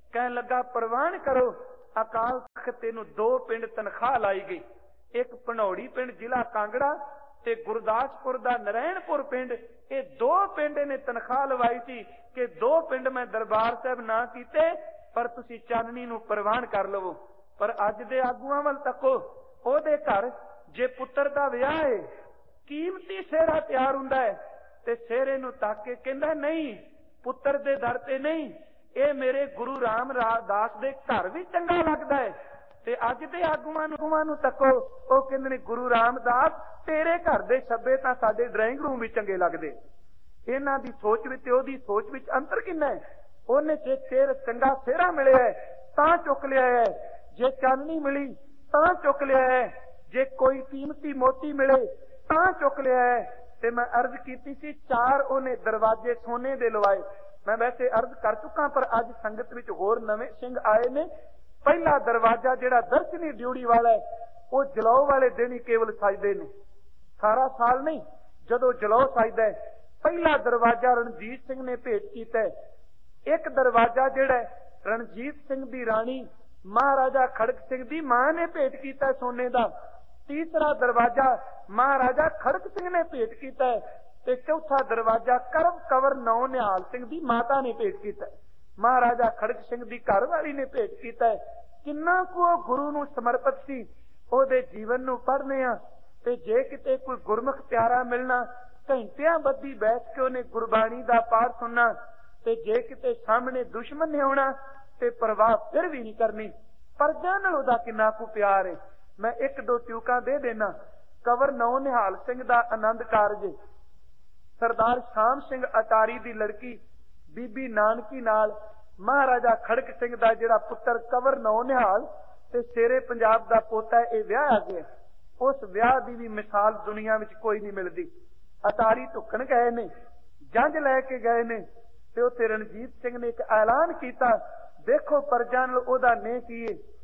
ਕਹਿਣ ਲੱਗਾ ਪ੍ਰਵਾਨ ਕਰੋ, ਅਕਾਲ ਤਖਤ ਤੈਨੂੰ ਦੋ ਪਿੰਡ ਤਨਖਾਹ ਲਾਈ ਗਈ, ਇੱਕ ਭਨੌੜੀ ਪਿੰਡ ਜ਼ਿਲ੍ਹਾ ਕਾਂਗੜਾ ਤੇ ਗੁਰਦਾਸਪੁਰ ਦਾ ਨਰੈਣਪੁਰ ਪਿੰਡ। ਇਹ ਦੋ ਪਿੰਡ ਨੇ ਤਨਖਾਹ ਲਵਾਈ ਸੀ ਕਿ ਦੋ ਪਿੰਡ ਮੈਂ ਦਰਬਾਰ ਸਾਹਿਬ ਨਾ ਕੀਤੇ, ਪਰ ਤੁਸੀਂ ਚਾਨਣੀ ਨੂੰ ਪ੍ਰਵਾਨ ਕਰ ਲਵੋ। ਪਰ ਅੱਜ ਦੇ ਆਗੂਆਂ ਵੱਲ ਤੱਕੋ, ਉਹਦੇ ਘਰ ਜੇ ਪੁੱਤਰ ਦਾ ਵਿਆਹ ਹੈ, ਕੀਮਤੀ ਸਿਹਰਾ ਤਿਆਰ ਹੁੰਦਾ ਹੈ, ਤੇ ਸਿਹਰੇ ਨੂੰ ਤੱਕ ਕੇ ਕਹਿੰਦਾ ਨਹੀਂ, ਪੁੱਤਰ ਦੇ ਦਰ ਤੇ ਨਹੀਂ, ਇਹ ਮੇਰੇ ਗੁਰੂ ਰਾਮਦਾਸ ਦੇ ਘਰ ਵੀ ਚੰਗਾ ਲੱਗਦਾ ਹੈ। ਤੇ ਅੱਜ ਦੇ ਆਗੂਆਂ ਨੂੰ ਨੂੰ ਤੱਕੋ, ਉਹ ਕਹਿੰਦੇ ਨੇ ਗੁਰੂ ਰਾਮਦਾਸ ਤੇਰੇ ਘਰ ਦੇ ਛੱਬੇ ਤਾਂ ਸਾਡੇ ਡਰਾਇੰਗ ਰੂਮ ਵੀ ਚੰਗੇ ਲੱਗਦੇ। ਇਹਨਾਂ ਦੀ ਸੋਚ ਵਿੱਚ ਉਹਦੀ ਸੋਚ ਵਿੱਚ ਅੰਤਰ ਕਿੰਨਾ ਹੈ। ਉਹਨੇ ਜੇ ਤੇਰ ਚੰਗਾ ਸਿਹਰਾ ਮਿਲਿਆ ਤਾਂ ਚੁੱਕ ਲਿਆ ਹੈ, ਜੇ ਚਾਨਣੀ ਮਿਲੀ ਤਾਂ ਚੁੱਕ ਲਿਆ ਹੈ, ਜੇ ਕੋਈ ਕੀਮਤੀ ਮੋਤੀ ਮਿਲੇ ਤਾਂ ਚੁੱਕ ਲਿਆ ਹੈ। ਤੇ ਮੈਂ ਅਰਜ਼ ਕੀਤੀ ਸੀ ਚਾਰ ਉਹਨੇ ਦਰਵਾਜ਼ੇ ਸੋਨੇ ਦੇ ਲਵਾਏ। ਮੈਂ ਵੈਸੇ ਅਰਜ਼ ਕਰ ਚੁੱਕਾ, ਪਰ ਅੱਜ ਸੰਗਤ ਵਿੱਚ ਹੋਰ ਨਵੇਂ ਸਿੰਘ ਆਏ ਨੇ। ਪਹਿਲਾ ਦਰਵਾਜ਼ਾ ਜਿਹੜਾ ਦਰਸ਼ਨੀ ਡਿਊਟੀ ਵਾਲਾ ਹੈ, ਉਹ ਜਲੌ ਵਾਲੇ ਦਿਨ ਹੀ ਕੇਵਲ ਸਜਦੇ ਨੇ, ਸਾਰਾ ਸਾਲ ਨਹੀਂ। ਜਦੋਂ ਜਲੌ ਸਜਦਾ ਹੈ, ਪਹਿਲਾ ਦਰਵਾਜ਼ਾ ਰਣਜੀਤ ਸਿੰਘ ਨੇ ਭੇਟ ਕੀਤਾ ਹੈ। ਇੱਕ ਦਰਵਾਜ਼ਾ ਜਿਹੜਾ ਰਣਜੀਤ ਸਿੰਘ ਦੀ ਰਾਣੀ ਮਹਾਰਾਜਾ ਖੜਕ ਸਿੰਘ ਦੀ ਮਾਂ ਨੇ ਭੇਟ ਕੀਤਾ ਸੋਨੇ ਦਾ। ਤੀਸਰਾ ਦਰਵਾਜ਼ਾ ਮਹਾਰਾਜਾ ਖੜਕ ਸਿੰਘ ਨੇ ਭੇਟ ਕੀਤਾ ਹੈ, ਤੇ ਚੌਥਾ ਦਰਵਾਜ਼ਾ ਕਰਮ ਕੰਵਰ ਨੌ ਨਿਹਾਲ ਸਿੰਘ ਦੀ ਮਾਤਾ ਨੇ ਭੇਟ ਕੀਤਾ। ਮਹਾਰਾਜਾ ਖੜਕ ਸਿੰਘ ਦੀ ਘਰ ਵਾਲੀ ਨੇ ਭੇਟ ਕੀਤਾ। ਕਿੰਨਾ ਕੁ ਉਹ ਗੁਰੂ ਨੂੰ ਸਮਰਪਿਤ ਸੀ। ਉਹਦੇ ਜੀਵਨ ਨੂੰ ਪੜ੍ਹਨੇ ਆ, ਤੇ ਜੇ ਕਿਤੇ ਕੋਈ ਗੁਰਮੁਖ ਪਿਆਰਾ ਮਿਲਣਾ, ਘੰਟਿਆਂ ਬੱਧੀ ਬੈਠ ਕੇ ਉਹਨੇ ਗੁਰਬਾਣੀ ਦਾ ਪਾਠ ਸੁਣਨਾ, ਤੇ ਜੇ ਕਿਤੇ ਸਾਹਮਣੇ ਦੁਸ਼ਮਣ ਨੇ ਆਉਣਾ ਤੇ ਪਰਵਾਹ ਫਿਰ ਵੀ ਨਹੀਂ ਕਰਨੀ। ਪਰਜਾ ਨਾਲ ਉਹਦਾ ਕਿੰਨਾ ਕੁ ਪਿਆਰ ਹੈ। ਮੈਂ ਇੱਕ ਦੋ ਟਿਊਕਾਂ ਦੇ ਦੇਣਾ। ਕੰਵਰ ਨੌ ਨਿਹਾਲ ਸਿੰਘ ਦਾ ਆਨੰਦ ਕਾਰਜ ਸਰਦਾਰ ਸ਼ਾਮ ਸਿੰਘ ਅਟਾਰੀ ਦੀ ਲੜਕੀ ਬੀਬੀ ਨਾਨਕੀ ਨਾਲ ਮਹਾਰਾਜਾ ਖੜਕ ਸਿੰਘ ਦਾ ਜਿਹੜਾ ਪੁੱਤਰ ਕੰਵਰ ਨੌ ਨਿਹਾਲ ਤੇ ਸ਼ੇਰੇ ਪੰਜਾਬ ਦਾ ਪੋਤਾ, ਇਹ ਵਿਆਹ ਆ ਗਿਆ। ਉਸ ਵਿਆਹ ਦੀ ਵੀ ਮਿਸਾਲ ਦੁਨੀਆ ਵਿੱਚ ਕੋਈ ਨਹੀਂ ਮਿਲਦੀ। ਅਟਾਰੀ ਢੁੱਕਣ ਗਏ ਨੇ, ਜੰਝ ਲੈ ਕੇ ਗਏ ਨੇ, ਤੇ ਉੱਥੇ ਰਣਜੀਤ ਸਿੰਘ ਨੇ ਇੱਕ ਐਲਾਨ ਕੀਤਾ, ਦੇਖੋ ਪਰਜਾ ਨਾਲ ਉਹਦਾ ਨੇ ਕੀ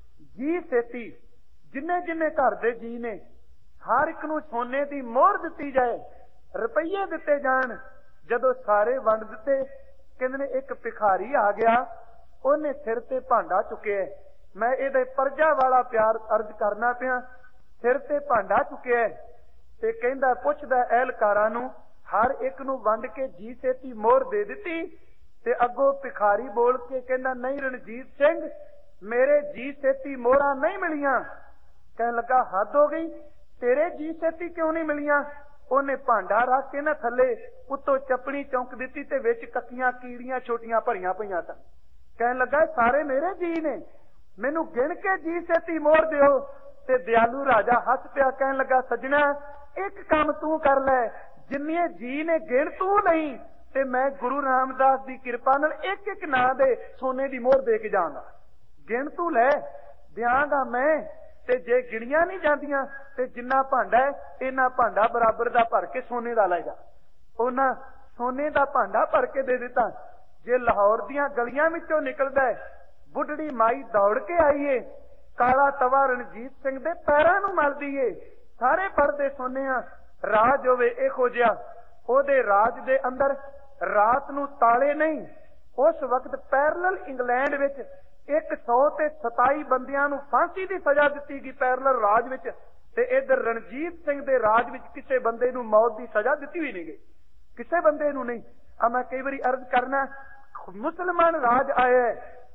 ਜੀ ਸੇਤੀ, ਜਿੰਨੇ ਜਿੰਨੇ ਘਰ ਦੇ ਜੀ ਨੇ ਹਰ ਇੱਕ ਨੂੰ ਸੋਨੇ ਦੀ ਮੋਹਰ ਦਿੱਤੀ ਜਾਏ, ਰੁਪਈਏ ਦਿੱਤੇ ਜਾਣ। ਜਦੋਂ ਸਾਰੇ ਵੰਡ ਦਿੱਤੇ, ਕਹਿੰਦੇ ਨੇ ਇੱਕ ਭਿਖਾਰੀ ਆ ਗਿਆ, ਉਹਨੇ ਸਿਰ ਤੇ ਭਾਂਡਾ ਚੁੱਕਿਆ। ਮੈਂ ਇਹਦੇ ਪਰਜਾ ਵਾਲਾ ਪਿਆਰ ਅਰਜ਼ ਕਰਨਾ ਪਿਆ। ਸਿਰ ਤੇ ਭਾਂਡਾ ਚੁੱਕਿਆ ਤੇ ਕਹਿੰਦਾ, ਪੁੱਛਦਾ ਅਹਿਲਕਾਰਾਂ ਨੂੰ, ਹਰ ਇੱਕ ਨੂੰ ਵੰਡ ਕੇ ਜੀ ਸੇਤੀ ਮੋਹਰ ਦੇ ਦਿੱਤੀ। ਤੇ ਅੱਗੋਂ ਭਿਖਾਰੀ ਬੋਲ ਕੇ ਕਹਿੰਦਾ, ਨਹੀਂ ਰਣਜੀਤ ਸਿੰਘ, ਮੇਰੇ ਜੀ ਸੇਤੀ ਮੋਹਰਾਂ ਨਹੀਂ ਮਿਲੀਆਂ। ਕਹਿਣ ਲੱਗਾ, ਹੱਦ ਹੋ ਗਈ, ਤੇਰੇ ਜੀ ਸੇਤੀ ਕਿਉਂ ਨਹੀਂ ਮਿਲੀਆਂ? ਉਹਨੇ ਭਾਂਡਾ ਰੱਖ ਕੇ ਨਾ ਥੱਲੇ ਉੱਤੋਂ ਚੱਪਣੀ ਚੌਂਕ ਦਿੱਤੀ, ਤੇ ਵਿੱਚ ਕੱਕੀਆਂ ਕੀੜੀਆਂ ਛੋਟੀਆਂ ਭਰੀਆਂ ਪਈਆਂ ਸਨ। ਕਹਿਣ ਲੱਗਾ, ਸਾਰੇ ਮੇਰੇ ਜੀ ਨੇ, ਮੈਨੂੰ ਗਿਣ ਕੇ ਜੀ ਸੇਤੀ ਮੋਹਰ ਦਿਓ। ਤੇ ਦਿਆਲੂ ਰਾਜਾ ਹੱਸ ਪਿਆ, ਕਹਿਣ ਲੱਗਾ, ਸੱਜਣਾ ਇੱਕ ਕੰਮ ਤੂੰ ਕਰ ਲੈ, ਜਿੰਨੇ ਜੀ ਨੇ ਗਿਣ ਤੂੰ ਨਹੀਂ, ਤੇ ਮੈਂ ਗੁਰੂ ਰਾਮਦਾਸ ਦੀ ਕਿਰਪਾ ਨਾਲ ਇੱਕ ਇੱਕ ਨਾਂ ਦੇ ਸੋਨੇ ਦੀ ਮੋਹਰ ਦੇ ਕੇ ਜਾਵਾਂਗਾ। ਗਿਣ ਤੂੰ ਲੈ, ਦਿਆਂਗਾ ਮੈਂ। ਤੇ ਜੇ ਗਿਣੀਆਂ ਨਹੀਂ ਜਾਂਦੀਆਂ, ਤੇ ਜਿੰਨਾ ਭਾਂਡਾ ਹੈ ਇਹਨਾਂ ਭਾਂਡਾ ਬਰਾਬਰ ਦਾ ਭਰ ਕੇ ਸੋਨੇ ਦਾ ਲੈ ਜਾ। ਉਹਨਾਂ ਸੋਨੇ ਦਾ ਭਾਂਡਾ ਭਰ ਕੇ ਦੇ ਦਿੱਤਾ। ਜੇ ਲਾਹੌਰ ਦੀਆਂ ਗਲੀਆਂ ਵਿੱਚੋਂ ਨਿਕਲਦਾ, ਬੁੱਢੜੀ ਮਾਈ ਦੌੜ ਕੇ ਆਈਏ, ਕਾਲਾ ਤਵਾ ਰਣਜੀਤ ਸਿੰਘ ਦੇ ਪੈਰਾਂ ਨੂੰ ਮਲਦੀ ਏ। ਸਾਰੇ ਪਰਦੇ ਸੋਨੇ ਆ। ਰਾਜ ਹੋਵੇ ਇਹੋ ਜਿਹਾ, ਉਹਦੇ ਰਾਜ ਦੇ ਅੰਦਰ ਰਾਤ ਨੂੰ ਤਾਲੇ ਨਹੀਂ। ਉਸ ਵਕਤ ਪੈਰਲਲ ਇੰਗਲੈਂਡ ਵਿੱਚ ਇੱਕ ਸੌ ਤੇ ਸਤਾਈ ਬੰਦਿਆਂ ਨੂੰ ਫਾਂਸੀ ਦੀ ਸਜ਼ਾ ਦਿੱਤੀ ਗਈ ਪੈਰਲਲ ਰਾਜ ਵਿੱਚ, ਤੇ ਇਧਰ ਰਣਜੀਤ ਸਿੰਘ ਦੇ ਰਾਜ ਵਿੱਚ ਕਿਸੇ ਬੰਦੇ ਨੂੰ ਮੌਤ ਦੀ ਸਜ਼ਾ ਦਿੱਤੀ ਹੋਈ ਨਹੀਂ ਗਈ, ਕਿਸੇ ਬੰਦੇ ਨੂੰ ਨਹੀਂ। ਆ ਮੈਂ ਕਈ ਵਾਰੀ ਅਰਜ਼ ਕਰਨਾ, ਮੁਸਲਮਾਨ ਰਾਜ ਆਇਆ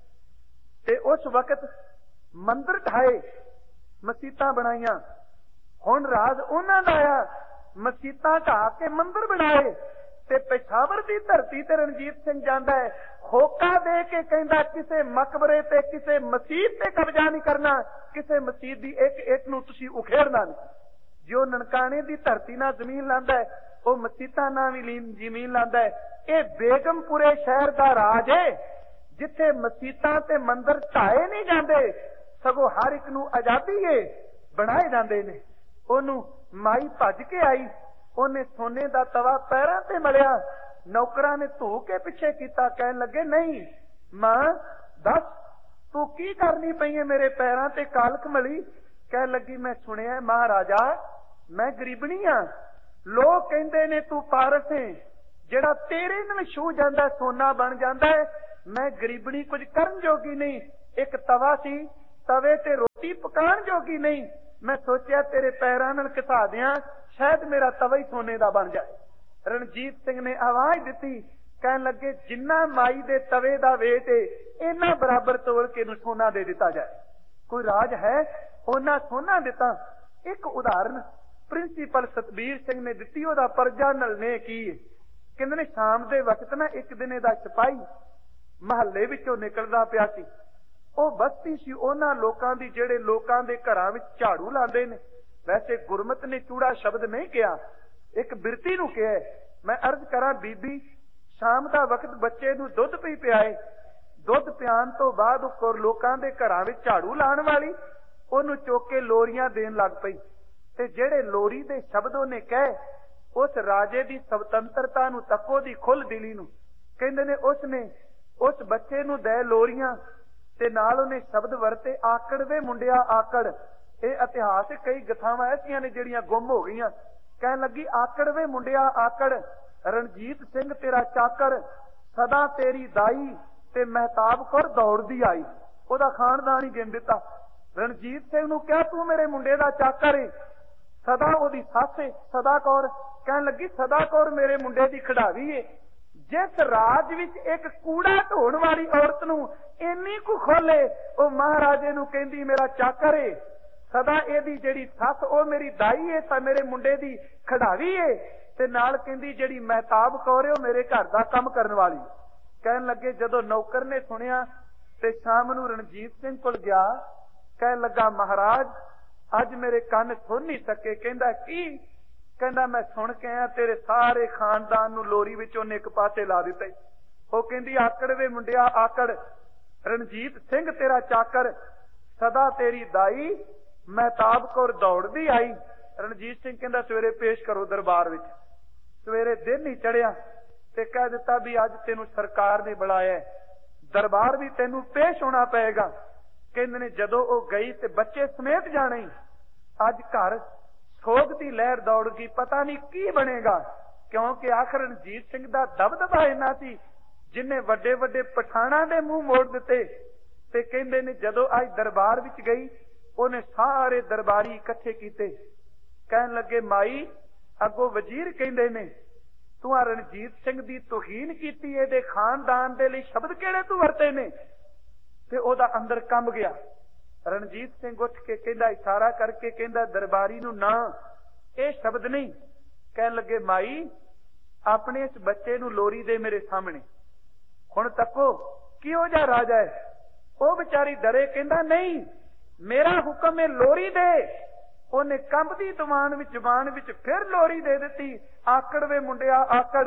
ਤੇ ਉਸ ਵਕਤ ਮੰਦਿਰ ਢਾਏ, ਮਸੀਤਾਂ ਬਣਾਈਆਂ। ਹੁਣ ਰਾਜ ਉਹਨਾਂ ਦਾ ਆਇਆ, ਮਸੀਤਾਂ ਢਾ ਕੇ ਮੰਦਿਰ ਬਣਾਏ। ਤੇ ਪੇਸ਼ਾਵਰ ਦੀ ਧਰਤੀ ਤੇ ਰਣਜੀਤ ਸਿੰਘ ਜਾਂਦਾ ਹੈ, ਹੋਕਾ ਦੇ ਕੇ ਕਹਿੰਦਾ, ਕਿਸੇ ਮਕਬਰੇ ਤੇ ਕਿਸੇ ਮਸੀਤ ਤੇ ਕਬਜ਼ਾ ਨਹੀਂ ਕਰਨਾ, ਕਿਸੇ ਮਸੀਤ ਦੀ ਇੱਕ ਇੱਕ ਨੂੰ ਤੁਸੀਂ ਉਖੇੜਨਾ ਨਹੀਂ। ਜੋ ਨਨਕਾਣੇ ਦੀ ਧਰਤੀ ਨਾਲ ਜ਼ਮੀਨ ਲਾਂਦਾ ਹੈ, ਉਹ ਮਸੀਤਾਂ ਨਾਲ ਵੀ ਜ਼ਮੀਨ ਲਾਂਦਾ ਹੈ। ਇਹ ਬੇਗਮਪੁਰੇ ਸ਼ਹਿਰ ਦਾ ਰਾਜ ਹੈ, ਜਿੱਥੇ ਮਸੀਤਾਂ ਤੇ ਮੰਦਿਰ ਢਾਏ ਨਹੀਂ ਜਾਂਦੇ, ਸਗੋਂ ਹਰ ਇੱਕ ਨੂੰ ਆਜ਼ਾਦੀ ਹੈ, ਬਣਾਏ ਜਾਂਦੇ ਨੇ। ਉਹਨੂੰ ਮਾਈ ਭੱਜ ਕੇ ਆਈ, ਉਹਨੇ ਸੋਨੇ ਦਾ ਤਵਾ ਪੈਰਾਂ ਤੇ ਮਲਿਆ। ਨੌਕਰਾਂ ਨੇ ਧੋ ਕੇ ਪਿੱਛੇ ਕੀਤਾ, ਕਹਿਣ ਲੱਗੇ, ਨਹੀਂ ਮਾਂ ਦੱਸ ਤੂੰ ਕੀ ਕਰਨੀ ਪਈ ਹੈ ਮੇਰੇ ਪੈਰਾਂ ਤੇ ਕਾਲਖ ਮਲੀ? ਕਹਿਣ ਲੱਗੀ, ਮੈਂ ਸੁਣਿਆ ਮਹਾਰਾਜਾ ਮੈਂ ਗਰੀਬਣੀ ਆ, ਲੋਕ ਕਹਿੰਦੇ ਨੇ ਤੂੰ ਪਾਰਸ ਹੈ, ਜਿਹੜਾ ਤੇਰੇ ਨਾਲ ਛੂ ਜਾਂਦਾ ਸੋਨਾ ਬਣ ਜਾਂਦਾ ਹੈ। मैं गरीबनी कुछ करन जोगी नहीं, एक तवा सी तवे ते रोटी पकाण जोगी नहीं, मैं सोचा तेरे पैरां नाल घसा दियां, शायद मेरा तवा ही सोने दा बन जाए। रणजीत सिंह ने आवाज दिती, कहन लगे जिन्ना माई दे तवे दा वेट है इन्ना बराबर तोल के नूं सोना दे दिता जाए। कोई राज है ओना सोना दिता। एक उदाहरण प्रिंसीपल सतबीर सिंह ने दिती, ओदा परजा नलने की कहंदे ने शाम दे वक्त ना एक दिन दा सिपाही महल्ले विचों निकलदा पिया सी। ਉਹ ਬਸਤੀ ਸੀ ਉਹਨਾਂ ਲੋਕਾਂ ਦੀ ਜਿਹੜੇ ਲੋਕਾਂ ਦੇ ਘਰਾਂ ਵਿੱਚ ਝਾੜੂ ਲਾਉਂਦੇ ਨੇ। ਵੈਸੇ ਗੁਰਮਤ ਨੇ ਚੂੜਾ ਸ਼ਬਦ ਨਹੀਂ ਕਿਹਾ, ਇੱਕ ਬਿਰਤੀ ਨੂੰ ਕਿਹਾ। ਮੈਂ ਅਰਜ਼ ਕਰਾਂ ਬੀਬੀ ਸ਼ਾਮ ਦਾ ਵਕਤ ਬੱਚੇ ਨੂੰ ਦੁੱਧ ਪੀ ਪਿਆਏ, ਦੁੱਧ ਪਿਆਉਣ ਤੋਂ ਬਾਅਦ ਉਹ ਲੋਕਾਂ ਦੇ ਘਰਾਂ ਵਿੱਚ ਝਾੜੂ ਲਾਉਣ ਵਾਲੀ ਉਹਨੂੰ ਚੁੱਕ ਕੇ ਲੋਰੀਆਂ ਦੇਣ ਲੱਗ ਪਈ। ਤੇ ਜਿਹੜੇ ਲੋਰੀ ਦੇ ਸ਼ਬਦ ਉਹਨੇ ਕਹੇ, ਉਸ ਰਾਜੇ ਦੀ ਸੁਤੰਤਰਤਾ ਨੂੰ ਤੱਕੋ ਦੀ ਖੁੱਲ ਦਿਲੀ ਨੂੰ, ਕਹਿੰਦੇ ਨੇ ਉਸ ਨੇ ਉਸ ਬੱਚੇ ਨੂੰ ਦੇ ਲੋਰੀਆਂ ਤੇ ਨਾਲ ਉਹਨੇ ਸ਼ਬਦ ਵਰਤੇ, ਆਕੜ ਵੇ ਮੁੰਡਿਆ ਆਕੜ। ਇਹ ਇਤਿਹਾਸ ਕਈ ਗਥਾਵਾਂ ਐਸੀਆਂ ਨੇ ਜਿਹੜੀਆਂ ਗੁੰਮ ਹੋ ਗਈਆਂ। ਕਹਿਣ ਲੱਗੀ ਆਕੜ ਵੇ ਮੁੰਡਿਆ ਆਕੜ, ਰਣਜੀਤ ਸਿੰਘ ਤੇਰਾ ਚਾਕਰ, ਸਦਾ ਤੇਰੀ ਦਾਈ ਤੇ ਮਹਿਤਾਬ ਕੌਰ ਦੌੜਦੀ ਆਈ। ਉਹਦਾ ਖਾਨਦਾਨ ਹੀ ਗਿਣ ਦਿੱਤਾ। ਰਣਜੀਤ ਸਿੰਘ ਨੂੰ ਕਿਹਾ ਤੂੰ ਮੇਰੇ ਮੁੰਡੇ ਦਾ ਚਾਕਰ ਏ। ਸਦਾ ਉਹਦੀ ਸੱਸ ਏ ਸਦਾ ਕੌਰ, ਕਹਿਣ ਲੱਗੀ ਸਦਾ ਕੌਰ ਮੇਰੇ ਮੁੰਡੇ ਦੀ ਖਿਡਾਰੀ ਏ। ਜਿਸ ਰਾਜ ਵਿੱਚ ਇੱਕ ਕੂੜਾ ਢੋਣ ਵਾਲੀ ਔਰਤ ਨੂੰ ਇੰਨੀ ਕੁ ਖੋਲੇ, ਉਹ ਮਹਾਰਾਜੇ ਨੂੰ ਕਹਿੰਦੀ ਮੇਰਾ ਚਾਕਰ ਏ। ਸਦਾ ਇਹਦੀ ਜਿਹੜੀ ਸੱਸ ਉਹ ਮੇਰੀ ਦਾਈ ਏ, ਤਾਂ ਮੇਰੇ ਮੁੰਡੇ ਦੀ ਖਿਡਾਰੀ ਏ। ਤੇ ਨਾਲ ਕਹਿੰਦੀ ਜਿਹੜੀ ਮਹਿਤਾਬ ਕੌਰ ਏ ਉਹ ਮੇਰੇ ਘਰ ਦਾ ਕੰਮ ਕਰਨ ਵਾਲੀ। ਕਹਿਣ ਲੱਗੇ ਜਦੋਂ ਨੌਕਰ ਨੇ ਸੁਣਿਆ ਤੇ ਸ਼ਾਮ ਨੂੰ ਰਣਜੀਤ ਸਿੰਘ ਕੋਲ ਗਿਆ, ਕਹਿਣ ਲੱਗਾ ਮਹਾਰਾਜ ਅੱਜ ਮੇਰੇ ਕੰਨ ਸੁਣ ਨਹੀਂ ਸਕੇ। ਕਹਿੰਦਾ ਕੀ? ਕਹਿੰਦਾ ਮੈਂ ਸੁਣ ਕੇ ਆਇਆ ਤੇਰੇ ਸਾਰੇ ਖਾਨਦਾਨ ਨੂੰ ਲੋਰੀ ਵਿੱਚ ਉਹਨੇ ਇੱਕ ਪਾਸੇ ਲਾ ਦਿੱਤਾ। ਉਹ ਕਹਿੰਦੀ ਆਕੜ ਵੇ ਮੁੰਡਿਆ ਆਕੜ, ਰਣਜੀਤ ਸਿੰਘ ਤੇਰਾ ਚਾਕਰ, ਸਦਾ ਤੇਰੀ ਦਾਈ ਮਹਿਤਾਬ ਕੌਰ ਦੌੜਦੀ ਆਈ। ਰਣਜੀਤ ਸਿੰਘ ਕਹਿੰਦਾ ਸਵੇਰੇ ਪੇਸ਼ ਕਰੋ ਦਰਬਾਰ ਵਿੱਚ। ਸਵੇਰੇ ਦਿਨ ਹੀ ਚੜਿਆ ਤੇ ਕਹਿ ਦਿੱਤਾ ਵੀ ਅੱਜ ਤੈਨੂੰ ਸਰਕਾਰ ਨੇ ਬੁਲਾਇਆ, ਦਰਬਾਰ ਵੀ ਤੈਨੂੰ ਪੇਸ਼ ਹੋਣਾ ਪਏਗਾ। ਕਹਿੰਦੇ ਨੇ ਜਦੋਂ ਉਹ ਗਈ ਤੇ ਬੱਚੇ ਸਮੇਤ ਜਾਣੇ। ਅੱਜ ਘਰ ਸੋਗ ਦੀ ਲਹਿਰ ਦੌੜ ਗਈ, ਪਤਾ ਨਹੀਂ ਕੀ ਬਣੇਗਾ, ਕਿਉਂਕਿ ਆਖਰ ਰਣਜੀਤ ਸਿੰਘ ਦਾ ਦਬਦਬਾ ਇੰਨਾ ਸੀ ਜਿੰਨੇ ਵੱਡੇ ਵੱਡੇ ਪਠਾਣਾ ਦੇ ਮੂੰਹ ਮੋੜ ਦਿੱਤੇ। ਤੇ ਕਹਿੰਦੇ ਨੇ ਜਦੋਂ ਅੱਜ ਦਰਬਾਰ ਵਿੱਚ ਗਈ, ਉਹਨੇ ਸਾਰੇ ਦਰਬਾਰੀ ਇਕੱਠੇ ਕੀਤੇ। ਕਹਿਣ ਲੱਗੇ ਮਾਈ ਅੱਗੋਂ ਵਜ਼ੀਰ ਕਹਿੰਦੇ ਨੇ ਤੂੰ ਆ ਰਣਜੀਤ ਸਿੰਘ ਦੀ ਤੋਹੀਨ ਕੀਤੀ, ਇਹਦੇ ਖਾਨਦਾਨ ਦੇ ਲਈ ਸ਼ਬਦ ਕਿਹੜੇ ਤੂੰ ਵਰਤੇ ਨੇ? ਤੇ ਉਹਦਾ ਅੰਦਰ ਕੰਬ ਗਿਆ। ਰਣਜੀਤ ਸਿੰਘ ਉੱਠ ਕੇ ਕਹਿੰਦਾ ਇਸ਼ਾਰਾ ਕਰਕੇ ਕਹਿੰਦਾ ਦਰਬਾਰੀ ਨੂੰ ਨਾ ਇਹ ਸ਼ਬਦ ਨਹੀਂ। ਕਹਿਣ ਲੱਗੇ ਮਾਈ ਆਪਣੇ ਇਸ ਬੱਚੇ ਨੂੰ ਲੋਰੀ ਦੇ ਮੇਰੇ ਸਾਹਮਣੇ। ਹੁਣ ਤੱਕੋ ਕਿਹੋ ਜਿਹਾ ਰਾਜਾ ਹੈ। ਉਹ ਵਿਚਾਰੀ ਡਰੇ, ਕਹਿੰਦਾ ਨਹੀਂ ਮੇਰਾ ਹੁਕਮ ਹੈ ਲੋਰੀ ਦੇ। ਉਹਨੇ ਕੰਬਦੀ ਦੀਵਾਨ ਵਿੱਚ ਜ਼ਬਾਨ ਵਿੱਚ ਫਿਰ ਲੋਰੀ ਦੇ ਦਿੱਤੀ। ਆਕੜ ਵੇ ਮੁੰਡਿਆ ਆਕੜ,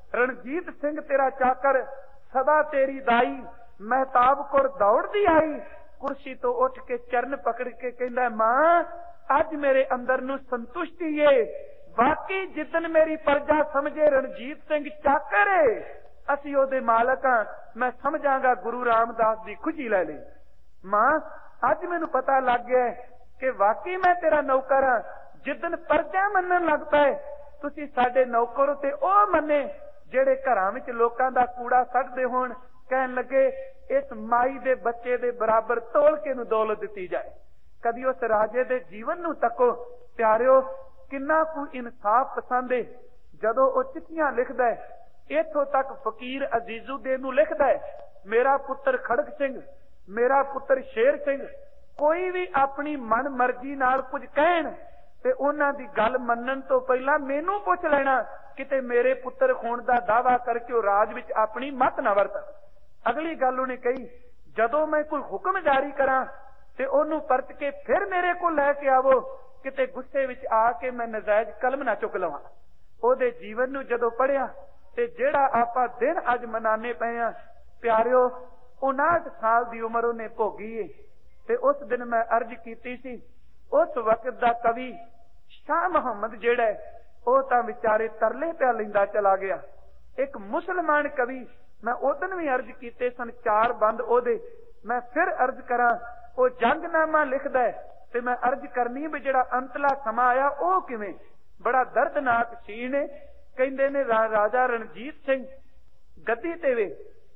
ਰਣਜੀਤ ਸਿੰਘ ਤੇਰਾ ਚਾਕਰ, ਸਦਾ ਤੇਰੀ ਦਾਈ ਮਹਿਤਾਬ ਕੌਰ ਦੌੜਦੀ ਆਈ। ਕੁਰਸੀ ਤੋਂ ਉੱਠ ਕੇ ਚਰਨ ਪਕੜ ਕੇ ਕਹਿੰਦਾ ਮਾਂ ਅੱਜ ਮੇਰੇ ਅੰਦਰ ਨੂੰ ਸੰਤੁਸ਼ਟੀ ਏ, ਵਾਕਈ ਜਿੱਦਨ ਮੇਰੀ ਪਰਜਾ ਸਮਝੇ ਰਣਜੀਤ ਸਿੰਘ ਚਾਕਰ ਏ, ਅਸੀਂ ਉਹਦੇ ਮਾਲਕ ਹਾਂ। ਮੈਂ ਸਮਝਾਂਗਾ ਗੁਰੂ ਰਾਮਦਾਸ ਦੀ ਖੁਸ਼ੀ ਲੈ ਲਈ। ਮਾਂ ਅੱਜ ਮੈਨੂੰ ਪਤਾ ਲੱਗ ਗਿਆ ਕਿ ਵਾਕਈ ਮੈਂ ਤੇਰਾ ਨੌਕਰ ਹਾਂ। ਜਿੱਦਨ ਪਰਜਾ ਮੰਨਣ ਲੱਗ ਪਏ ਤੁਸੀਂ ਸਾਡੇ ਨੌਕਰ ਤੇ ਉਹ ਮੰਨੇ ਜਿਹੜੇ ਘਰਾਂ ਵਿੱਚ ਲੋਕਾਂ ਦਾ ਕੂੜਾ ਸੱਟਦੇ ਹੋਣ। ਕਹਿਣ ਲੱਗੇ ਇਸ ਮਾਈ ਦੇ ਬੱਚੇ ਦੇ ਬਰਾਬਰ ਤੋਲ ਕੇ ਨੂੰ ਦੌਲਤ ਦਿੱਤੀ ਜਾਏ। ਕਦੀ ਉਸ ਰਾਜੇ ਦੇ ਜੀਵਨ ਨੂੰ ਤੱਕੋ ਪਿਆਰਿਓ, ਕਿੰਨਾ ਕੁ ਇਨਸਾਫ ਪਸੰਦ ਹੈ। ਜਦੋਂ ਉਹ ਚਿੱਠੀਆਂ ਲਿਖਦਾ ਹੈ, ਇੱਥੋਂ ਤੱਕ ਫਕੀਰ ਅਜ਼ੀਜ਼ੁਦੀਨ ਨੂੰ ਲਿਖਦਾ ਹੈ ਮੇਰਾ ਪੁੱਤਰ ਖੜਕ ਸਿੰਘ, ਮੇਰਾ ਪੁੱਤਰ ਸ਼ੇਰ ਸਿੰਘ, ਕੋਈ ਵੀ ਆਪਣੀ ਮਨ ਮਰਜ਼ੀ ਨਾਲ ਕੁਝ ਕਹਿਣ ਤੇ ਉਹਨਾਂ ਦੀ ਗੱਲ ਮੰਨਣ ਤੋਂ ਪਹਿਲਾਂ ਮੈਨੂੰ ਪੁੱਛ ਲੈਣਾ, ਕਿਤੇ ਮੇਰੇ ਪੁੱਤਰ ਹੋਣ ਦਾ ਦਾਅਵਾ ਕਰਕੇ ਉਹ ਰਾਜ ਵਿੱਚ ਆਪਣੀ ਮੱਤ ਨਾ ਵਰਤਣ। ਅਗਲੀ ਗੱਲ ਉਹਨੇ ਕਹੀ ਜਦੋਂ ਮੈਂ ਕੋਈ ਹੁਕਮ ਜਾਰੀ ਕਰਾਂ ਤੇ ਉਹਨੂੰ ਪਰਤ ਕੇ ਫਿਰ ਮੇਰੇ ਕੋਲ ਲੈ ਕੇ ਆਵੋ, ਕਿਤੇ ਗੁੱਸੇ ਵਿੱਚ ਆ ਕੇ ਮੈਂ ਨਜਾਇਜ਼ ਕਲਮ ਨਾ ਚੁੱਕ ਲਵਾਂ। ਉਹਦੇ ਜੀਵਨ ਨੂੰ ਜਦੋਂ ਪੜ੍ਹਿਆ ਤੇ ਜਿਹੜਾ ਆਪਾਂ ਦਿਨ ਅੱਜ ਮਨਾਨੇ ਪਏ ਆ ਪਿਆਰਿਓ, ਉਨਾਹਠ ਸਾਲ ਦੀ ਉਮਰ ਉਹਨੇ ਭੋਗੀ ਏ। ਤੇ ਉਸ ਦਿਨ ਮੈਂ ਅਰਜ਼ ਕੀਤੀ ਸੀ ਉਸ ਵਕਤ ਦਾ ਕਵੀ ਸ਼ਾਹ ਮੁਹੰਮਦ ਜਿਹੜਾ ਉਹ ਤਾਂ ਵਿਚਾਰੇ ਤਰਲੇ ਪਿਆ ਲੈਂਦਾ ਚਲਾ ਗਿਆ। ਇੱਕ ਮੁਸਲਮਾਨ ਕਵੀ, ਮੈਂ ਉਦਨ ਵੀ ਅਰਜ਼ ਕੀਤੇ ਸਨ ਚਾਰ ਬੰਦ ਉਹਦੇ, ਮੈਂ ਫਿਰ ਅਰਜ਼ ਕਰਾਂ ਉਹ ਜੰਗਨਾਮਾ ਲਿਖਦਾ ਹੈ ਤੇ ਮੈਂ ਅਰਜ਼ ਕਰਨੀ ਵੀ ਜਿਹੜਾ ਅੰਤਲਾ ਸਮਾਂ ਆਇਆ ਉਹ ਕਿਵੇਂ ਬੜਾ ਦਰਦਨਾਕ ਸੀਨ ਹੈ। ਕਹਿੰਦੇ ਨੇ ਰਾਜਾ ਰਣਜੀਤ ਸਿੰਘ ਗੱਦੀ ਤੇ ਵੇ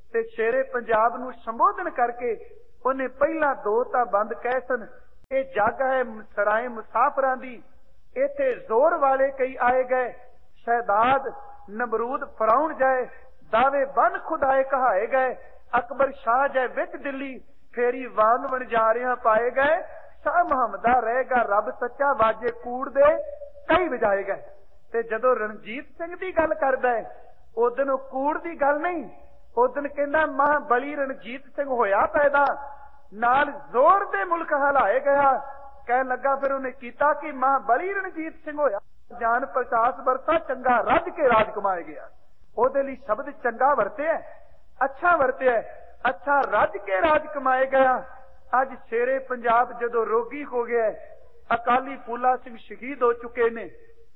ਤੇ ਸ਼ੇਰੇ ਪੰਜਾਬ ਨੂੰ ਸੰਬੋਧਨ ਕਰਕੇ ਉਹਨੇ ਪਹਿਲਾਂ ਦੋ ਤਾਂ ਬੰਦ ਕਹਿ ਸਨ, ਇਹ ਜੱਗ ਹੈ ਸਰਾਏ ਮੁਸਾਫਰਾਂ ਦੀ, ਇੱਥੇ ਜ਼ੋਰ ਵਾਲੇ ਕਈ ਆਏ ਗਏ, ਸ਼ਹਿਦਾਦ ਨਮਰੂਦ ਫਰਾਉਣ ਜਾਏ, ਦਾਵੇ ਬਨ ਖੁਦਾਏ ਕਹਾਏ ਗਏ, ਅਕਬਰ ਸ਼ਾਹ ਜੈ ਵਿੱਚ ਦਿੱਲੀ, ਫੇਰੀ ਵਾਂਗ ਵਣਜਾਰਿਆਂ ਪਾਏ ਗਏ, ਸ਼ਾਹ ਮੁਹੰਮਦਾ ਰਹੇਗਾ ਰੱਬ ਸੱਚਾ, ਵਾਜੇ ਕੂੜ ਦੇ ਕਈ ਵਜਾਏ ਗਏ। ਤੇ ਜਦੋਂ ਰਣਜੀਤ ਸਿੰਘ ਦੀ ਗੱਲ ਕਰਦਾ ਹੈ, ਉਦਨ ਉਹ ਕੂੜ ਦੀ ਗੱਲ ਨਹੀਂ, ਉਦਨ ਕਹਿੰਦਾ ਮਹਾਬਲੀ ਰਣਜੀਤ ਸਿੰਘ ਹੋਇਆ ਪੈਦਾ, ਨਾਲ ਜ਼ੋਰ ਦੇ ਮੁਲਕ ਹਲਾਏ ਗਿਆ। ਕਹਿਣ ਲੱਗਾ ਫਿਰ ਉਹਨੇ ਕੀਤਾ ਕਿ ਮਹਾਬਲੀ ਰਣਜੀਤ ਸਿੰਘ ਹੋਇਆ, ਜਾਨ ਪਚਾਸ ਵਰਸਾ ਚੰਗਾ ਰੱਜ ਕੇ ਰਾਜ ਕਮਾਏ ਗਿਆ। ਉਹਦੇ ਲਈ ਸ਼ਬਦ ਚੰਗਾ ਵਰਤਿਆ, ਅੱਛਾ ਵਰਤਿਆ, ਅੱਛਾ ਰੱਜ ਕੇ ਰਾਜ ਕਮਾਏ ਗਿਆ। ਅੱਜ ਸ਼ੇਰੇ ਪੰਜਾਬ ਜਦੋਂ ਰੋਗੀ ਹੋ ਗਿਆ, ਅਕਾਲੀ ਫੂਲਾ ਸਿੰਘ ਸ਼ਹੀਦ ਹੋ ਚੁੱਕੇ ਨੇ,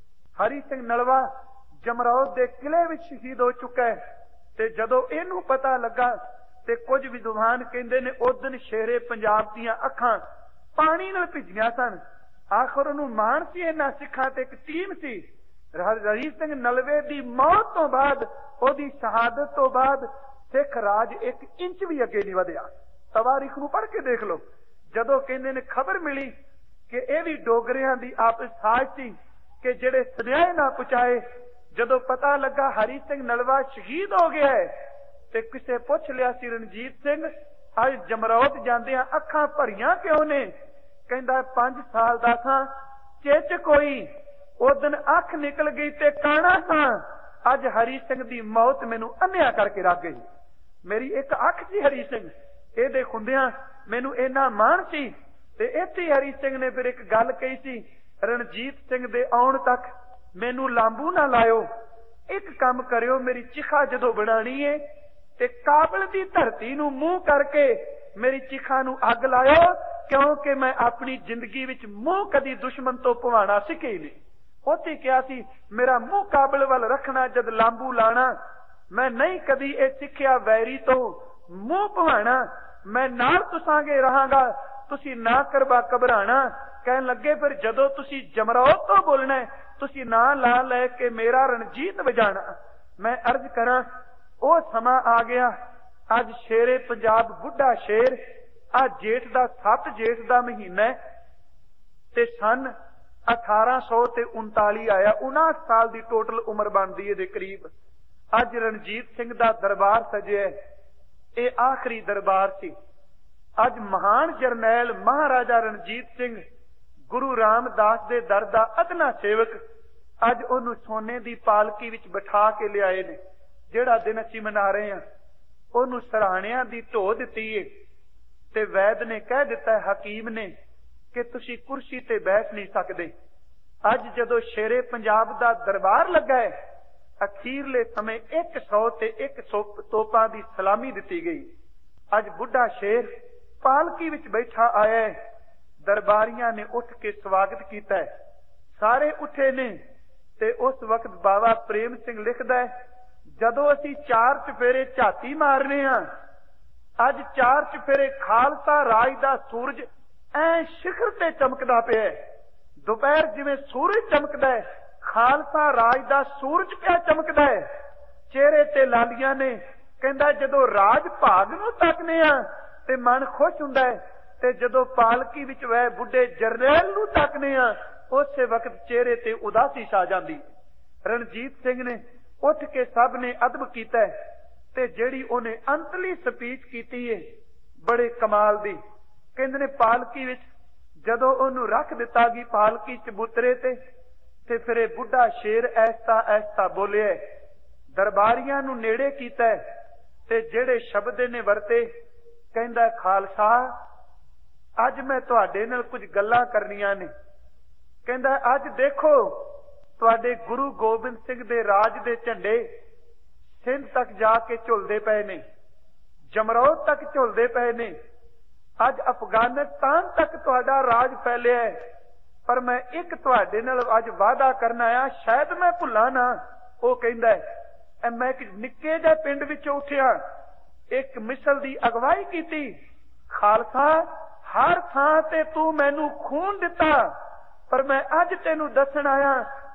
ਹਰੀ ਸਿੰਘ ਨਲਵਾ ਜਮਰੌਦ ਦੇ ਕਿਲੇ ਵਿੱਚ ਸ਼ਹੀਦ ਹੋ ਚੁੱਕਾ ਹੈ। ਤੇ ਜਦੋਂ ਇਹਨੂੰ ਪਤਾ ਲੱਗਾ ਤੇ ਕੁਝ ਵਿਦਵਾਨ ਕਹਿੰਦੇ ਨੇ ਉਦਨ ਸ਼ੇਰੇ ਪੰਜਾਬ ਦੀਆਂ ਅੱਖਾਂ ਪਾਣੀ ਨਾਲ ਭਿੱਜੀਆਂ ਸਨ। ਆਖਰ ਉਹਨੂੰ ਮਾਣ ਸੀ ਇਹਨਾਂ ਸਿੱਖਾਂ ਤੇ ਇੱਕ ਟੀਮ ਸੀ। ਹਰੀ ਸਿੰਘ ਨਲਵੇ ਦੀ ਮੌਤ ਤੋਂ ਬਾਅਦ, ਉਹਦੀ ਸ਼ਹਾਦਤ ਤੋਂ ਬਾਅਦ ਸਿੱਖ ਰਾਜ ਇੱਕ ਇੰਚ ਵੀ ਅੱਗੇ ਨਹੀਂ ਵਧਿਆ। ਤਵਾਰੀਖ ਨੂੰ ਪੜ੍ਹ ਕੇ ਦੇਖ ਲਓ। ਜਦੋਂ ਕਹਿੰਦੇ ਨੇ ਖਬਰ ਮਿਲੀ ਕਿ ਇਹ ਵੀ ਡੋਗਰਿਆਂ ਦੀ ਆਪਸ ਸਾਜ਼ ਸੀ ਕਿ ਜਿਹੜੇ ਸੁਨੇਹੇ ਨਾ ਪਹੁੰਚਾਏ, ਜਦੋਂ ਪਤਾ ਲੱਗਾ ਹਰੀ ਸਿੰਘ ਨਲਵਾ ਸ਼ਹੀਦ ਹੋ ਗਿਆ ਹੈ ਤੇ ਕਿਸੇ ਪੁੱਛ ਲਿਆ ਸੀ ਰਣਜੀਤ ਸਿੰਘ ਅੱਜ ਜਮਰੌਦ ਜਾਂਦਿਆਂ ਅੱਖਾਂ ਭਰੀਆਂ ਕਿਉਂ ਨੇ? ਕਹਿੰਦਾ ਪੰਜ ਸਾਲ ਦਾ ਸਾਂ, ਚਿੱਚ ਕੋਈ ਉਦਨ ਅੱਖ ਨਿਕਲ ਗਈ ਤੇ ਕਾਣਾ ਸਾਂ, ਅੱਜ ਹਰੀ ਸਿੰਘ ਦੀ ਮੌਤ ਮੈਨੂੰ ਅੰਨ੍ਹਿਆ ਕਰਕੇ ਰੱਖ ਗਈ। ਮੇਰੀ ਇੱਕ ਅੱਖ ਸੀ ਹਰੀ ਸਿੰਘ, ਇਹਦੇ ਹੁੰਦਿਆਂ ਮੈਨੂੰ ਇੰਨਾ ਮਾਣ ਸੀ। ਤੇ ਇੱਥੇ ਹਰੀ ਸਿੰਘ ਨੇ ਫਿਰ ਇੱਕ ਗੱਲ ਕਹੀ ਸੀ, ਰਣਜੀਤ ਸਿੰਘ ਦੇ ਆਉਣ ਤੱਕ ਮੈਨੂੰ ਲਾਂਬੂ ਨਾ ਲਾਇਓ, ਇੱਕ ਕੰਮ ਕਰਿਓ, ਮੇਰੀ ਚਿਖਾ ਜਦੋਂ ਬਣਾਣੀ ਏ ਤੇ ਕਾਬਲ ਦੀ ਧਰਤੀ ਨੂੰ ਮੂੰਹ ਕਰਕੇ ਮੇਰੀ ਚਿਖਾ ਨੂੰ ਅੱਗ ਲਾਇਓ, ਕਿਉਂਕਿ ਮੈਂ ਆਪਣੀ ਜ਼ਿੰਦਗੀ ਵਿੱਚ ਮੂੰਹ ਕਦੀ ਦੁਸ਼ਮਣ ਤੋਂ ਭਵਾਣਾ ਸਿੱਖੇ ਨਹੀਂ। ਉੱਥੇ ਕਿਹਾ ਸੀ ਮੇਰਾ ਮੂੰਹ ਕਾਬਲ ਵੱਲ ਰੱਖਣਾ ਜਦ ਲਾਂਬੂ ਲਾਣਾ, ਮੈਂ ਨਹੀਂ ਕਦੀ ਇਹ ਸਿੱਖਿਆ ਵੈਰੀ ਤੋਂ ਮੂੰਹ ਭਵਾਣਾ, ਮੈਂ ਨਾਲ ਤੁਸਾਂਗੇ ਰਹਾਂਗਾ, ਤੁਸੀਂ ਨਾ ਕਰਵਾ ਘਬਰਾਣਾ। ਕਹਿਣ ਲੱਗੇ ਫਿਰ ਜਦੋਂ ਤੁਸੀਂ ਜਮਰੌਦ ਤੋਂ ਬੋਲਣਾ ਤੁਸੀਂ ਨਾਂ ਲਾ ਲੈ ਕੇ ਮੇਰਾ ਰਣਜੀਤ ਵਜਾਣਾ। ਮੈਂ ਅਰਜ਼ ਕਰਾਂ ਉਹ ਸਮਾਂ ਆ ਗਿਆ, ਅੱਜ ਸ਼ੇਰੇ ਪੰਜਾਬ ਬੁੱਢਾ ਸ਼ੇਰ, ਆ ਜੇਠ ਦਾ ਸੱਤ ਜੇਠ ਦਾ ਮਹੀਨਾ ਤੇ ਸਨ ਅਠਾਰਾਂ ਸੌ ਤੇ ਉਨਤਾਲੀ ਆਇਆ, ਉਨਾਹਠ ਸਾਲ ਦੀ ਟੋਟਲ ਉਮਰ ਬਣਦੀ ਹੈ ਦੇ ਕਰੀਬ। ਅੱਜ ਰਣਜੀਤ ਸਿੰਘ ਦਾ ਦਰਬਾਰ ਸਜਿਆ, ਇਹ ਆਖਰੀ ਦਰਬਾਰ ਸੀ। ਅੱਜ ਮਹਾਨ ਜਰਨੈਲ ਮਹਾਰਾਜਾ ਰਣਜੀਤ ਸਿੰਘ ਗੁਰੂ ਰਾਮਦਾਸ ਦੇ ਦਰ ਦਾ ਅਦਨਾ ਸੇਵਕ, ਅੱਜ ਉਹਨੂੰ ਸੋਨੇ ਦੀ ਪਾਲਕੀ ਵਿੱਚ ਬਿਠਾ ਕੇ ਲਿਆਏ ਨੇ। ਜਿਹੜਾ ਦਿਨ ਅਸੀਂ ਮਨਾ ਰਹੇ ਹਾਂ ਉਹਨੂੰ ਸਰਾਣਿਆਂ ਦੀ ਢੋ ਦਿੱਤੀ ਏ ਤੇ ਵੈਦ ਨੇ ਕਹਿ ਦਿੱਤਾ, ਹਕੀਮ ਨੇ, ਕਿ ਤੁਸੀਂ ਕੁਰਸੀ ਤੇ ਬੈਠ ਨਹੀਂ ਸਕਦੇ। ਅੱਜ ਜਦੋਂ ਸ਼ੇਰੇ ਪੰਜਾਬ ਦਾ ਦਰਬਾਰ ਲੱਗਾ ਹੈ, ਅਖੀਰਲੇ ਸਮੇਂ ਇੱਕ ਸੌ ਤੇ ਇੱਕ ਸੌ ਤੋਪਾਂ ਦੀ ਸਲਾਮੀ ਦਿੱਤੀ ਗਈ। ਅੱਜ ਬੁੱਢਾ ਸ਼ੇਰ ਪਾਲਕੀ ਵਿੱਚ ਬੈਠਾ ਆਇਆ ਹੈ, ਦਰਬਾਰੀਆਂ ਨੇ ਉੱਠ ਕੇ ਸਵਾਗਤ ਕੀਤਾ ਹੈ, ਸਾਰੇ ਉੱਠੇ ਨੇ। ਤੇ ਉਸ ਵਕਤ ਬਾਬਾ ਪ੍ਰੇਮ ਸਿੰਘ ਲਿਖਦਾ ਹੈ, ਜਦੋਂ ਅਸੀਂ ਚਾਰ ਚੁਫੇਰੇ ਝਾਤੀ ਮਾਰਨੇ ਆ, ਅੱਜ ਚਾਰ ਚੁਫੇਰੇ ਖਾਲਸਾ ਰਾਜ ਦਾ ਸੂਰਜ ਐ ਸਿਖਰ ਤੇ ਚਮਕਦਾ ਪਿਆ। ਦੁਪਹਿਰ ਜਿਵੇਂ ਸੂਰਜ ਚਮਕਦਾ ਹੈ, ਖਾਲਸਾ ਰਾਜ ਦਾ ਸੂਰਜ ਪਿਆ ਚਮਕਦਾ ਹੈ। ਚਿਹਰੇ ਤੇ ਲਾਲੀਆਂ ਨੇ। ਕਹਿੰਦਾ ਜਦੋਂ ਰਾਜ ਭਾਗ ਨੂੰ ਤੱਕਨੇ ਆ ਤੇ ਮਨ ਖੁਸ਼ ਹੁੰਦਾ ਹੈ, ਤੇ ਜਦੋਂ ਪਾਲਕੀ ਵਿੱਚ ਵੈ ਬੁੱਢੇ ਜਰਨੈਲ ਨੂੰ ਤੱਕਨੇ ਆ ਉਸੇ ਵਕਤ ਚਿਹਰੇ ਤੇ ਉਦਾਸੀ ਛਾ ਜਾਂਦੀ। ਰਣਜੀਤ ਸਿੰਘ ਨੇ ਉੱਠ ਕੇ ਸਭ ਨੇ ਅਦਬ ਕੀਤਾ ਤੇ ਜਿਹੜੀ ਉਹਨੇ ਅੰਤਲੀ ਸਪੀਚ ਕੀਤੀ ਏ ਬੜੇ ਕਮਾਲ ਦੀ। ਕਹਿੰਦੇ ਨੇ ਪਾਲਕੀ ਵਿੱਚ ਜਦੋਂ ਉਹਨੂੰ ਰੱਖ ਦਿੱਤਾ ਗਈ ਪਾਲਕੀ ਚਬੂਤਰੇ ਤੇ, ਤੇ ਫਿਰ ਇਹ ਬੁੱਢਾ ਸ਼ੇਰ ਐਸਾ ਐਸਾ ਬੋਲਿਆ, ਦਰਬਾਰੀਆਂ ਨੂੰ ਨੇੜੇ ਕੀਤਾ ਤੇ ਜਿਹੜੇ ਸ਼ਬਦ ਨੇ ਵਰਤੇ, ਕਹਿੰਦਾ ਖਾਲਸਾ ਅੱਜ ਮੈਂ ਤੁਹਾਡੇ ਨਾਲ ਕੁਝ ਗੱਲਾਂ ਕਰਨੀਆਂ ਨੇ। ਕਹਿੰਦਾ ਅੱਜ ਦੇਖੋ ਤੁਹਾਡੇ ਗੁਰੂ ਗੋਬਿੰਦ ਸਿੰਘ ਦੇ ਰਾਜ ਦੇ ਝੰਡੇ ਸਿੰਧ ਤੱਕ ਜਾ ਕੇ ਝੁਲਦੇ ਪਏ ਨੇ, ਜਮਰੌਦ ਤੱਕ ਝੁਲਦੇ ਪਏ ਨੇ, ਅੱਜ ਅਫਗਾਨਿਸਤਾਨ ਤੱਕ ਤੁਹਾਡਾ ਰਾਜ ਫੈਲਿਆ ਹੈ। ਪਰ ਮੈਂ ਇੱਕ ਤੁਹਾਡੇ ਨਾਲ ਅੱਜ ਵਾਅਦਾ ਕਰਨਾ ਆ, ਸ਼ਾਇਦ ਮੈਂ ਭੁੱਲਾਂ ਨਾ। ਉਹ ਕਹਿੰਦਾ ਮੈਂ ਇੱਕ ਨਿੱਕੇ ਜਿਹੇ ਪਿੰਡ ਵਿੱਚੋਂ ਉੱਠਿਆ, ਇੱਕ ਮਿਸਲ ਦੀ ਅਗਵਾਈ ਕੀਤੀ। ਖਾਲਸਾ ਹਰ ਥਾਂ ਤੇ ਤੂੰ ਮੈਨੂੰ ਖੂਨ ਦਿੱਤਾ, ਪਰ ਮੈਂ ਅੱਜ ਤੈਨੂੰ ਦੱਸਣ ਆਇਆ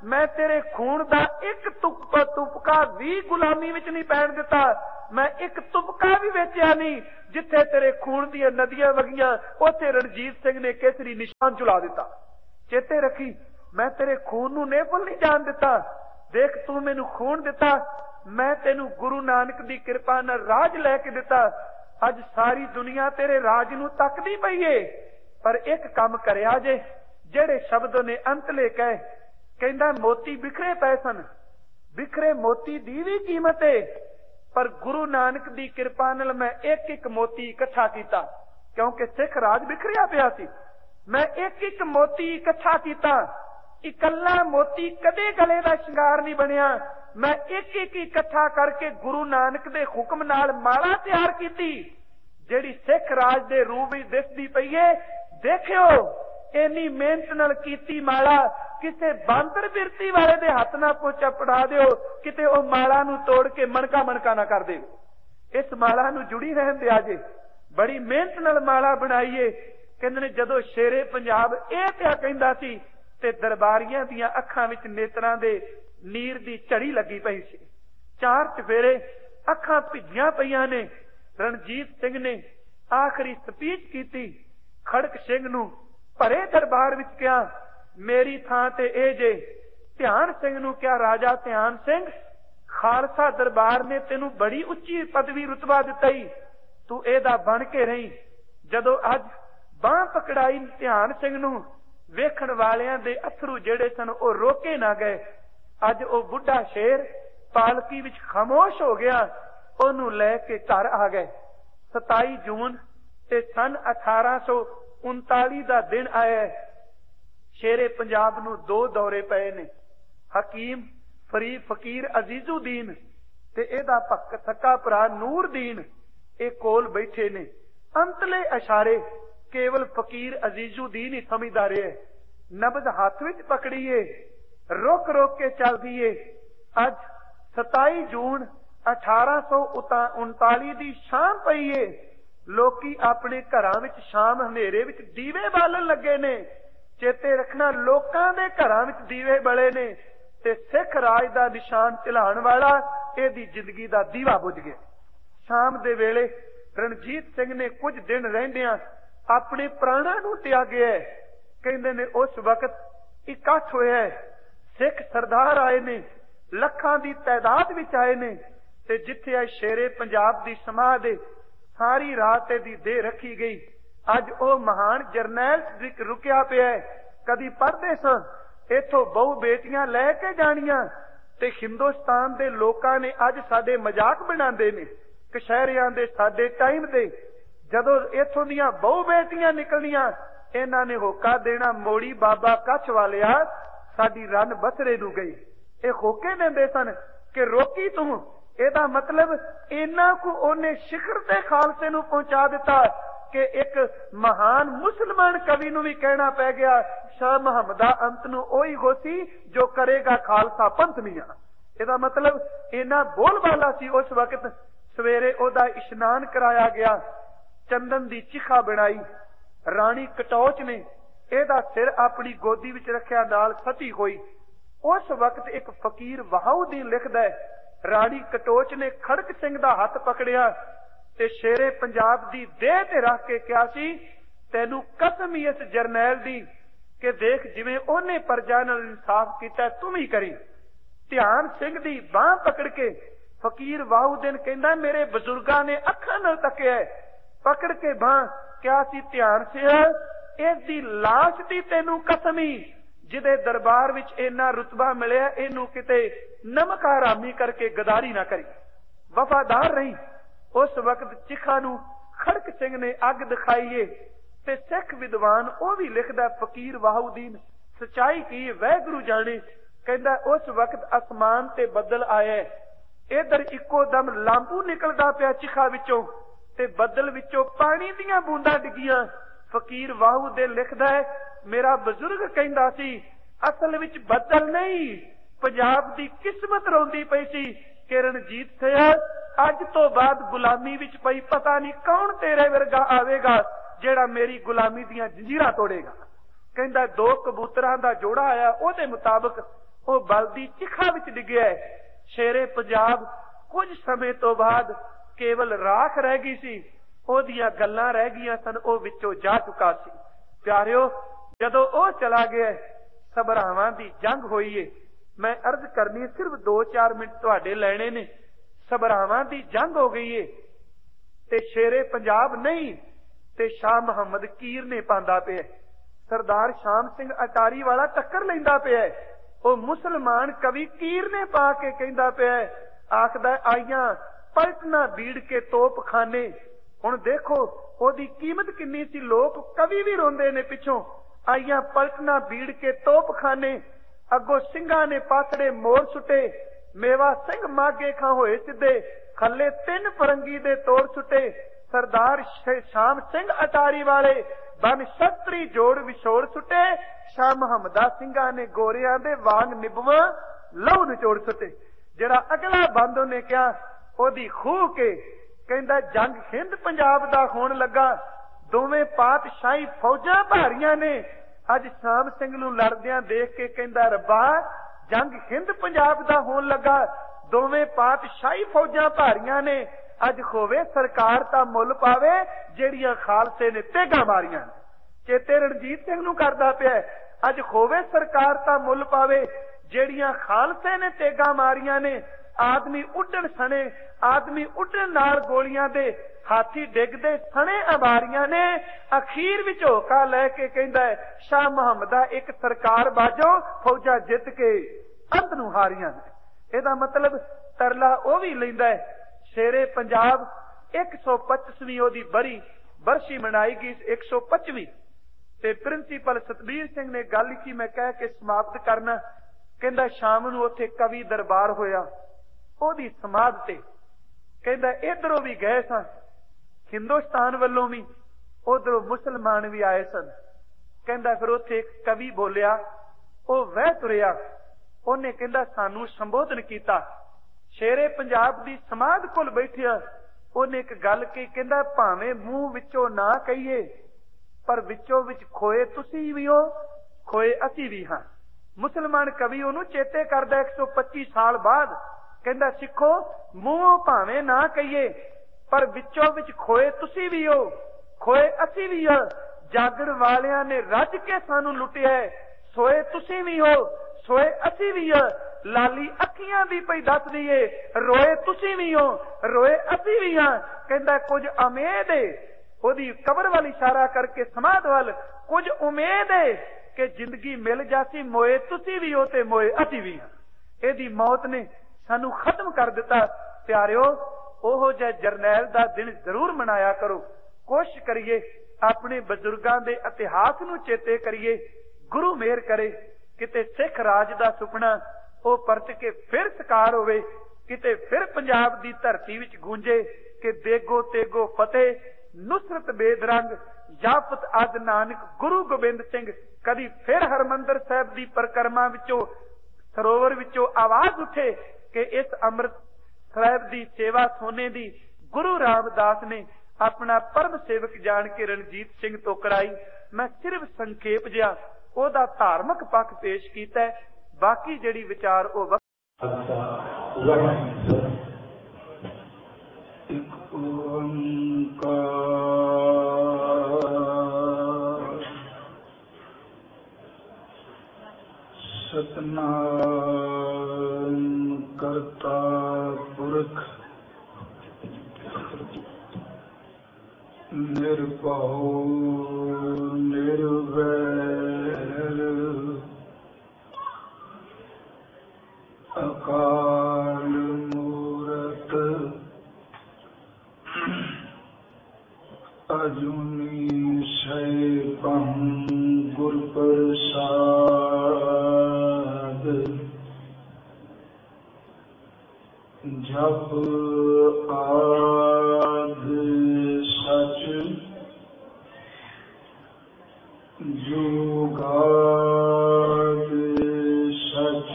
मैं तेरे खून का एक तुप तुपका भी गुलामी विच नहीं पैण दिता, मैं एक तुपका भी वेचिया नहीं। जिथे तेरे खून दी नदियां वगियां उत्थे रणजीत सिंह ने केसरी निशान चुला दिता। चेते रखी, मैं तेरे खून नूं नेफल नहीं जान दिता। देख तू मैनू खून दिता, मैं तेनू गुरु नानक दी कृपा नाल राज लैके दिता। अज सारी दुनिया तेरे राज नूं तकदी पई है, पर एक काम करिया जे, जेड़े शब्द ने अंतले कहे, कहंदा मोती बिखरे पए सन, बिखरे मोती दी भी कीमत है, पर गुरु नानक दी कृपा नाल मैं एक एक मोती इकट्ठा कीता, क्योंकि सिख राज बिखरिया पिया सी। मैं एक एक मोती इकट्ठा कीता, इकल्ला मोती कदे गले दा श्रृंगार नहीं बनिया। मैं एक एक इकट्ठा करके गुरु नानक दे हुक्म नाल माला तैयार कीती, जेड़ी सिख राज दे रूप विच दिसदी पई है। देखियो इन्नी मेहनत नाल कीती माला किसे बांदर बिरती वाले दे हथ ना पोचा पड़ा दिओ, किते ओ माला नूं तोड़ के मणका मणका ना कर दे। इस माला नूं जुड़ी रहन दिया जे, बड़ी मेहनत नाल माला बनाईए। कहंदे ने जदों शेरे पंजाब इह पिया कहंदा सी ते दरबारियां दियां अखां विच नेत्रां दे नीर दी झड़ी लगी पई सी। चार चफेरे अखां भिजियां पईयां ने। रणजीत सिंह ने आखिरी स्पीच कीती, खड़क सिंह नूं भरे दरबार विच कहा, मेरी थां ते ए जे। ध्यान सिंह नूं कहा, राजा ध्यान सिंह, खालसा दरबार ने तेनू बड़ी उच्ची पदवी रुतबा दिता ही, तू एदा बन के रही। जदों अज बांह पकड़ाई ध्यान सिंह नूं, वेखण वालियां दे अथरू जेड़े सन ओ रोके ना गए। अज ओ बुढ़ा शेर पालकी विच खामोश हो गया, ओनू लैके घर आ गए। सताई जून ते सन अठारह सौ उनताली का दिन आया। शेरे पंजाब नूं दो दौरे पए ने। हकीम फरीद फकीर अजीजुद्दीन ते एदा पक्क सक्का भरा नूरदीन ए कोल बैठे ने। अंतले इशारे केवल फकीर अजीजुद्दीन ही समझदा रहे। नबज हाथ विच पकड़ीए, रोक रोक के चल दिए। अज सताई जून अठारह सौ उनताली की शाम पई है। लोकी अपने घरां विच शाम हनेरे विच दीवे बालन लगे ने। चेते रखना, लोकां दे घरां विच दीवे बले ने ते सिख राज दा निशान झिलाण वाला इहदी जिंदगी दा दीवा बुझ गया। शाम दे वेले रणजीत सिंह ने कुछ दिन रहिंदियां अपने प्राणां नूं त्यागिया। कहंदे ने उस वक्त इकट्ठ होया है, सिख सरदार आए ने, लखां दी तादाद विच आए ने ते जिथे अज शेरे पंजाब दी समाध है, सारी रात दी देह रखी गई। अज ओ महान जरनैल रुकिया पिया है। कदी पढ़दे स इथों बहु बेटियां लैके जानियां ते हिंदुस्तान दे लोकां ने अज साडे मजाक बनांदे ने। कशहरियां दे साडे टाइम दे जदों इथों दियां बहु बेटियां निकलनियां, इन्हां ने होका देना, मोड़ी बाबा कच्छ वालिया साडी रन बसरे नूं गई। ये होके देंदे सन कि रोकी तू। एदा मतलब इन्ना को ओने शिखर ते खालसे नूं पहुंचा दिता कि एक महान मुसलमान कवि नूं भी कहना पै गया, शाह मुहम्मदा अंत नूं ओही होसी जो करेगा खालसा पंथ मियां। एदा मतलब इन्ना बोलबाला सी। उस वक्त सवेरे ओदा इशनान कराया गया, चंदन दी चिखा बनाई। राणी कटौच ने एदा सिर अपनी गोदी विच रखिया, नाल सती होई। उस वक्त एक फकीर वहाउद्दीन लिखदा है, राणी कटोच ने खड़क सिंह दा हथ पकड़िया ते शेरे पंजाब दी देह ते रख के कहा सी, तैनू कसम ही इस जरनैल दी कि देख जिवें ओने प्रजा नाल इंसाफ कीता तुम ही करी। ध्यान सिंह दी बांह पकड़ के फकीर वहाउद्दीन कहंदा, मेरे बजुर्गां ने अखां नाल तकिया, पकड़ के बांह कहा सी, ध्यान सिंह इस दी लाश दी तैनू कसम ही, जिदे दरबार विच इन्ना रुतबा मिलिया, इनू किते नमक हरामी करके गदारी ना करी, वफादार रही। उस वक्त चिखा नू खड़क सिंह ने अग दिखाईए ते सिख विद्वान ओ भी लिखदा, फकीर वहाउद्दीन सच्चाई की वैगुरु जाने। कहंदा उस वक्त आसमान ते बदल आया, इधर इको दम लांबू निकलदा पिया चिखा विचों ते बदल विचों पानी दियां बूंदां डिगियां। फकीर वहाउद्दीन लिखदा है, मेरा बजुर्ग कहंदा सी असल विच बदल नहीं, पंजाब दी किस्मत रोंदी पई सी कि रणजीत सिंह अज तो बाद गुलामी विच पई, पता नहीं कौन तेरे वर्गा आवेगा जेड़ा मेरी गुलामी दियां जंजीरां तोड़ेगा। कहंदा दो कबूतरां दा जोड़ा आया, ओदे मुताबिक ਉਹ ਬਲ ਦੀ ਚਿਖਾ ਵਿੱਚ ਡਿੱਗਿਆ। ਸ਼ੇਰੇ ਪੰਜਾਬ ਕੁਝ ਸਮੇਂ ਤੋਂ ਬਾਅਦ ਕੇਵਲ ਰਾਖ ਰਹਿ ਗਈ ਸੀ, ਉਹਦੀਆਂ ਗੱਲਾਂ ਰਹਿ ਗਈਆਂ ਸਨ, ਉਹ ਵਿੱਚੋਂ ਜਾ ਚੁੱਕਾ ਸੀ। ਪਿਆਰਿਓ, ਜਦੋਂ ਉਹ ਚਲਾ ਗਿਆ, ਸਭਰਾਵਾਂ ਦੀ ਜੰਗ ਹੋਈ ਏ। ਮੈਂ ਅਰਜ਼ ਕਰਨੀ ਸਿਰਫ ਦੋ ਚਾਰ ਮਿੰਟ ਤੁਹਾਡੇ ਲੈਣੇ ਨੇ। ਸਭਰਾਵਾਂ ਦੀ ਜੰਗ ਹੋ ਗਈ ਏ ਤੇ ਸ਼ੇਰੇ ਪੰਜਾਬ ਨਹੀਂ ਤੇ ਸ਼ਾਹ ਮੁਹੰਮਦ ਕੀਰ ਨੇ ਪਾਉਂਦਾ ਪਿਆ। ਸਰਦਾਰ ਸ਼ਾਮ ਸਿੰਘ ਅਟਾਰੀ ਵਾਲਾ ਟੱਕਰ ਲੈਂਦਾ ਪਿਆ। ਉਹ ਮੁਸਲਮਾਨ ਕਵੀ ਕੀਰ ਨੇ ਪਾ ਕੇ ਕਹਿੰਦਾ ਪਿਆ, ਆਖਦਾ ਆਈਆਂ ਪਲਟਣਾ ਬੀੜ ਕੇ ਤੋਪ ਖਾਨੇ। ਹੁਣ ਦੇਖੋ ਉਹਦੀ ਕੀਮਤ ਕਿੰਨੀ ਸੀ। ਲੋਕ ਕਵੀ ਵੀ ਰੋਂਦੇ ਨੇ ਪਿੱਛੋਂ, ਆਈਆਂ ਪਲਟਣਾ ਬੀੜ ਕੇ ਤੋਪ ਖਾਨੇ। ਅੱਗੋਂ ਸਿੰਘਾਂ ਨੇ ਪਾਸੜੇ ਮੋਰ ਸੁੱਟੇ, ਮੇਵਾ ਸਿੰਘ ਮਾਗੇ ਖਾਂ ਹੋਏ ਸਿੱਧੇ, ਖੱਲੇ ਤਿੰਨ ਫਰੰਗੀ ਦੇ ਤੋੜ ਸੁੱਟੇ। ਸਰਦਾਰ ਸ਼ਾਮ ਸਿੰਘ ਅਟਾਰੀ ਵਾਲੇ ਬਨ ਸ਼ਸਤਰੀ ਜੋੜ ਵਿਛੋੜ ਸੁੱਟੇ। ਸ਼ਾਹ ਮੁਹੰਮਦਾ ਸਿੰਘਾਂ ਨੇ ਗੋਰਿਆਂ ਦੇ ਵਾਂਗ ਨਿਭਵਾ ਲਹੂ ਨਿਚੋੜ ਸੁੱਟੇ। ਜਿਹੜਾ ਅਗਲਾ ਬੰਦ ਉਹਨੇ ਕਿਹਾ, ਉਹਦੀ ਖੂਹ ਕੇ ਕਹਿੰਦਾ ਜੰਗ ਹਿੰਦ ਪੰਜਾਬ ਦਾ ਹੋਣ ਲੱਗਾ। ਦੋਵੇਂ ਪਾਤਸ਼ਾਹੀ ਫੌਜਾਂ ਭਾਰੀਆਂ ਨੇ। ਅੱਜ ਸ਼ਾਮ ਸਿੰਘ ਨੂੰ ਲੜਦਿਆਂ ਦੇਖ ਕੇ ਕਹਿੰਦਾ, ਰੱਬਾ ਜੰਗ ਹਿੰਦ ਪੰਜਾਬ ਦਾ ਹੋਣ ਲੱਗਾ, ਦੋਵੇਂ ਪਾਤਸ਼ਾਹੀ ਫੌਜਾਂ ਭਾਰੀਆਂ ਨੇ। ਅੱਜ ਹੋਵੇ ਸਰਕਾਰ ਤਾਂ ਮੁੱਲ ਪਾਵੇ, ਜਿਹੜੀਆਂ ਖਾਲਸੇ ਨੇ ਤੇਗਾਂ ਮਾਰੀਆਂ। ਚੇਤੇ ਰਣਜੀਤ ਸਿੰਘ ਨੂੰ ਕਰਦਾ ਪਿਆ, ਅੱਜ ਹੋਵੇ ਸਰਕਾਰ ਤਾਂ ਮੁੱਲ ਪਾਵੇ, ਜਿਹੜੀਆਂ ਖਾਲਸੇ ਨੇ ਤੇਗਾਂ ਮਾਰੀਆਂ ਨੇ। ਆਦਮੀ ਉੱਡਣ ਸਣੇ, ਆਦਮੀ ਉੱਡਣ ਨਾਲ ਗੋਲੀਆਂ ਦੇ, ਹਾਥੀ ਡਿੱਗਦੇ ਸਣੇ ਅਵਾਰੀਆਂ ਨੇ। ਅਖੀਰ ਵਿੱਚ ਹੋਕਾ ਲੈ ਕੇ ਕਹਿੰਦਾ, ਸ਼ਾਹ ਮੁਹੰਮਦਾ ਇੱਕ ਸਰਕਾਰ ਬਾਜੋ, ਫੌਜਾਂ ਜਿੱਤ ਕੇ ਅੰਤ ਨੂੰ ਹਾਰੀਆਂ ਨੇ। ਇਹਦਾ ਮਤਲਬ ਤਰਲਾ ਉਹ ਵੀ ਲੈਂਦਾ ਹੈ। ਸ਼ੇਰੇ ਪੰਜਾਬ ਇੱਕ ਸੌ ਪੱਚੀਸਵੀਂ ਉਹਦੀ ਬਰੀ ਬਰਸ਼ੀ ਮਨਾਈ ਗਈ, ਇੱਕ ਸੌ ਪੱਚੀਵੀਂ। ਤੇ ਪ੍ਰਿੰਸੀਪਲ ਸਤਬੀਰ ਸਿੰਘ ਨੇ ਗੱਲ ਲਿਖੀ, ਮੈਂ ਕਹਿ ਕੇ ਸਮਾਪਤ ਕਰਨਾ। ਕਹਿੰਦਾ ਸ਼ਾਮ ਨੂੰ ਉੱਥੇ ਕਵੀ ਦਰਬਾਰ ਹੋਇਆ, ਉਹਦੀ ਸਮਾਧ ਤੇ ਕਹਿੰਦਾ ਇਧਰੋਂ ਵੀ ਗਏ ਸਨ, ਹਿੰਦੁਸਤਾਨ ਵੱਲੋਂ ਵੀ, ਉਧਰੋਂ ਮੁਸਲਮਾਨ ਵੀ ਆਏ ਸਨ। ਕਹਿੰਦਾ ਫਿਰ ਉੱਥੇ ਇੱਕ ਕਵੀ ਬੋਲਿਆ, ਉਹ ਵਹਿ ਤੁਰਿਆ। ਉਹਨੇ ਕਹਿੰਦਾ ਸਾਨੂੰ ਸੰਬੋਧਨ ਕੀਤਾ। ਸ਼ੇਰੇ ਪੰਜਾਬ ਦੀ ਸਮਾਧ ਕੋਲ ਬੈਠਿਆ ਉਹਨੇ ਇੱਕ ਗੱਲ ਕਹੀ, ਕਹਿੰਦਾ ਭਾਵੇਂ ਮੂੰਹ ਵਿੱਚੋਂ ਨਾ ਕਹੀਏ, ਪਰ ਵਿੱਚੋਂ ਵਿੱਚ ਖੋਏ ਤੁਸੀਂ ਵੀ ਹੋ, ਖੋਏ ਅਸੀਂ ਵੀ ਹਾਂ। ਮੁਸਲਮਾਨ ਕਵੀ ਉਹਨੂੰ ਚੇਤੇ ਕਰਦਾ ਇੱਕ ਸੌ ਪੱਚੀ ਸਾਲ ਬਾਅਦ। ਕਹਿੰਦਾ ਸਿੱਖੋ, ਮੂੰਹੋਂ ਭਾਵੇਂ ਨਾ ਕਹੀਏ, ਪਰ ਵਿੱਚੋਂ ਵਿੱਚ ਖੋਏ ਤੁਸੀਂ ਵੀ ਹੋ, ਖੋਏ ਅਸੀਂ ਵੀ ਹਾਂ। ਜਾਗਣ ਵਾਲਿਆਂ ਨੇ ਰੱਜ ਕੇ ਸਾਨੂੰ ਲੁੱਟਿਆ, ਸੋਏ ਤੁਸੀਂ ਵੀ ਹੋ, ਸੋਏ ਅਸੀਂ ਵੀ ਹਾਂ। ਲਾਲੀ ਅੱਖੀਆਂ ਦੀ ਪਈ ਦੱਸਦੀ ਏ, ਰੋਏ ਤੁਸੀਂ ਵੀ ਹੋ, ਰੋਏ ਅਸੀਂ ਵੀ ਹਾਂ। ਕਹਿੰਦਾ ਕੁਝ ਉਮੀਦ ਏ, ਉਹਦੀ ਕਬਰ ਵੱਲ ਇਸ਼ਾਰਾ ਕਰਕੇ ਸਮਾਧ ਵੱਲ, ਕੁਝ ਉਮੀਦ ਏ ਕਿ ਜ਼ਿੰਦਗੀ ਮਿਲ ਜਾਸੀ, ਮੋਏ ਤੁਸੀਂ ਵੀ ਹੋ ਤੇ ਮੋਏ ਅਸੀਂ ਵੀ ਹਾਂ। ਇਹਦੀ ਮੌਤ ਨੇ ਸਾਨੂੰ ਖਤਮ ਕਰ ਦਿੱਤਾ। ਪਿਆਰਿਓ, ਉਹੋ ਜਿਹਾ ਜਰਨੈਲ ਦਾ ਦਿਨ ਜ਼ਰੂਰ ਮਨਾਇਆ ਕਰੋ। ਕੋਸ਼ਿਸ਼ ਕਰੀਏ ਆਪਣੇ ਬਜ਼ੁਰਗਾਂ ਦੇ ਇਤਿਹਾਸ ਨੂੰ ਚੇਤੇ ਕਰੀਏ। ਗੁਰੂ ਮਿਹਰ ਕਰੇ ਕਿਤੇ ਸਿੱਖ ਰਾਜ ਦਾ ਸੁਪਨਾ ਉਹ ਪਰਤ ਕੇ ਫਿਰ ਸਾਕਾਰ ਹੋਵੇ, ਕਿਤੇ ਫਿਰ ਪੰਜਾਬ ਦੀ ਧਰਤੀ ਵਿੱਚ ਗੂੰਜੇ ਕਿ ਦੇਗੋ ਤੇਗੋ ਫਤਿਹ, ਨੁਸਰਤ ਬੇਦਰੰਗ, ਯਾਫਤ ਅਦ ਨਾਨਕ ਗੁਰੂ ਗੋਬਿੰਦ ਸਿੰਘ। ਕਦੀ ਫਿਰ ਹਰਮੰਦਰ ਸਾਹਿਬ ਦੀ ਪਰਿਕਰਮਾ ਵਿੱਚੋਂ, ਸਰੋਵਰ ਵਿੱਚੋਂ ਆਵਾਜ਼ ਉੱਠੇ ਕਿ ਇਸ ਅੰਮ੍ਰਿਤ ਸਾਹਿਬ ਦੀ ਸੇਵਾ ਸੋਨੇ ਦੀ ਗੁਰੂ ਰਾਮਦਾਸ ਨੇ ਆਪਣਾ ਪਰਮ ਸੇਵਕ ਜਾਣ ਕੇ ਰਣਜੀਤ ਸਿੰਘ ਤੋਂ ਕਰਾਈ। ਮੈਂ ਸਿਰਫ ਸੰਖੇਪ ਜਿਹਾ ਉਹਦਾ ਧਾਰਮਿਕ ਪੱਖ ਪੇਸ਼ ਕੀਤਾ, ਬਾਕੀ ਜਿਹੜੀ ਵਿਚਾਰ ਉਹ ਇੱਕ ਓੰਕਾਰ ਸਤਨਾਮ ਕਰਤਾ ਪੁਰਖ ਨਿਰਭਉ ਨਿਰਵੈਰ ਅਕਾਲ ਮੂਰਤ ਅਜੂਨੀ ਸੈਭੰ ਗੁਰ ਪ੍ਰਸਾਦ ਜਪ ਆਦਿ ਸਚ ਜੁਗਾਦ ਸਚ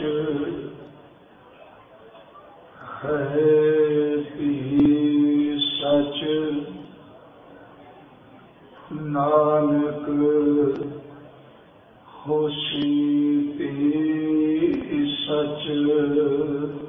ਹੈ ਭੀ ਸਚ ਨਾਨਕ होशी भी सच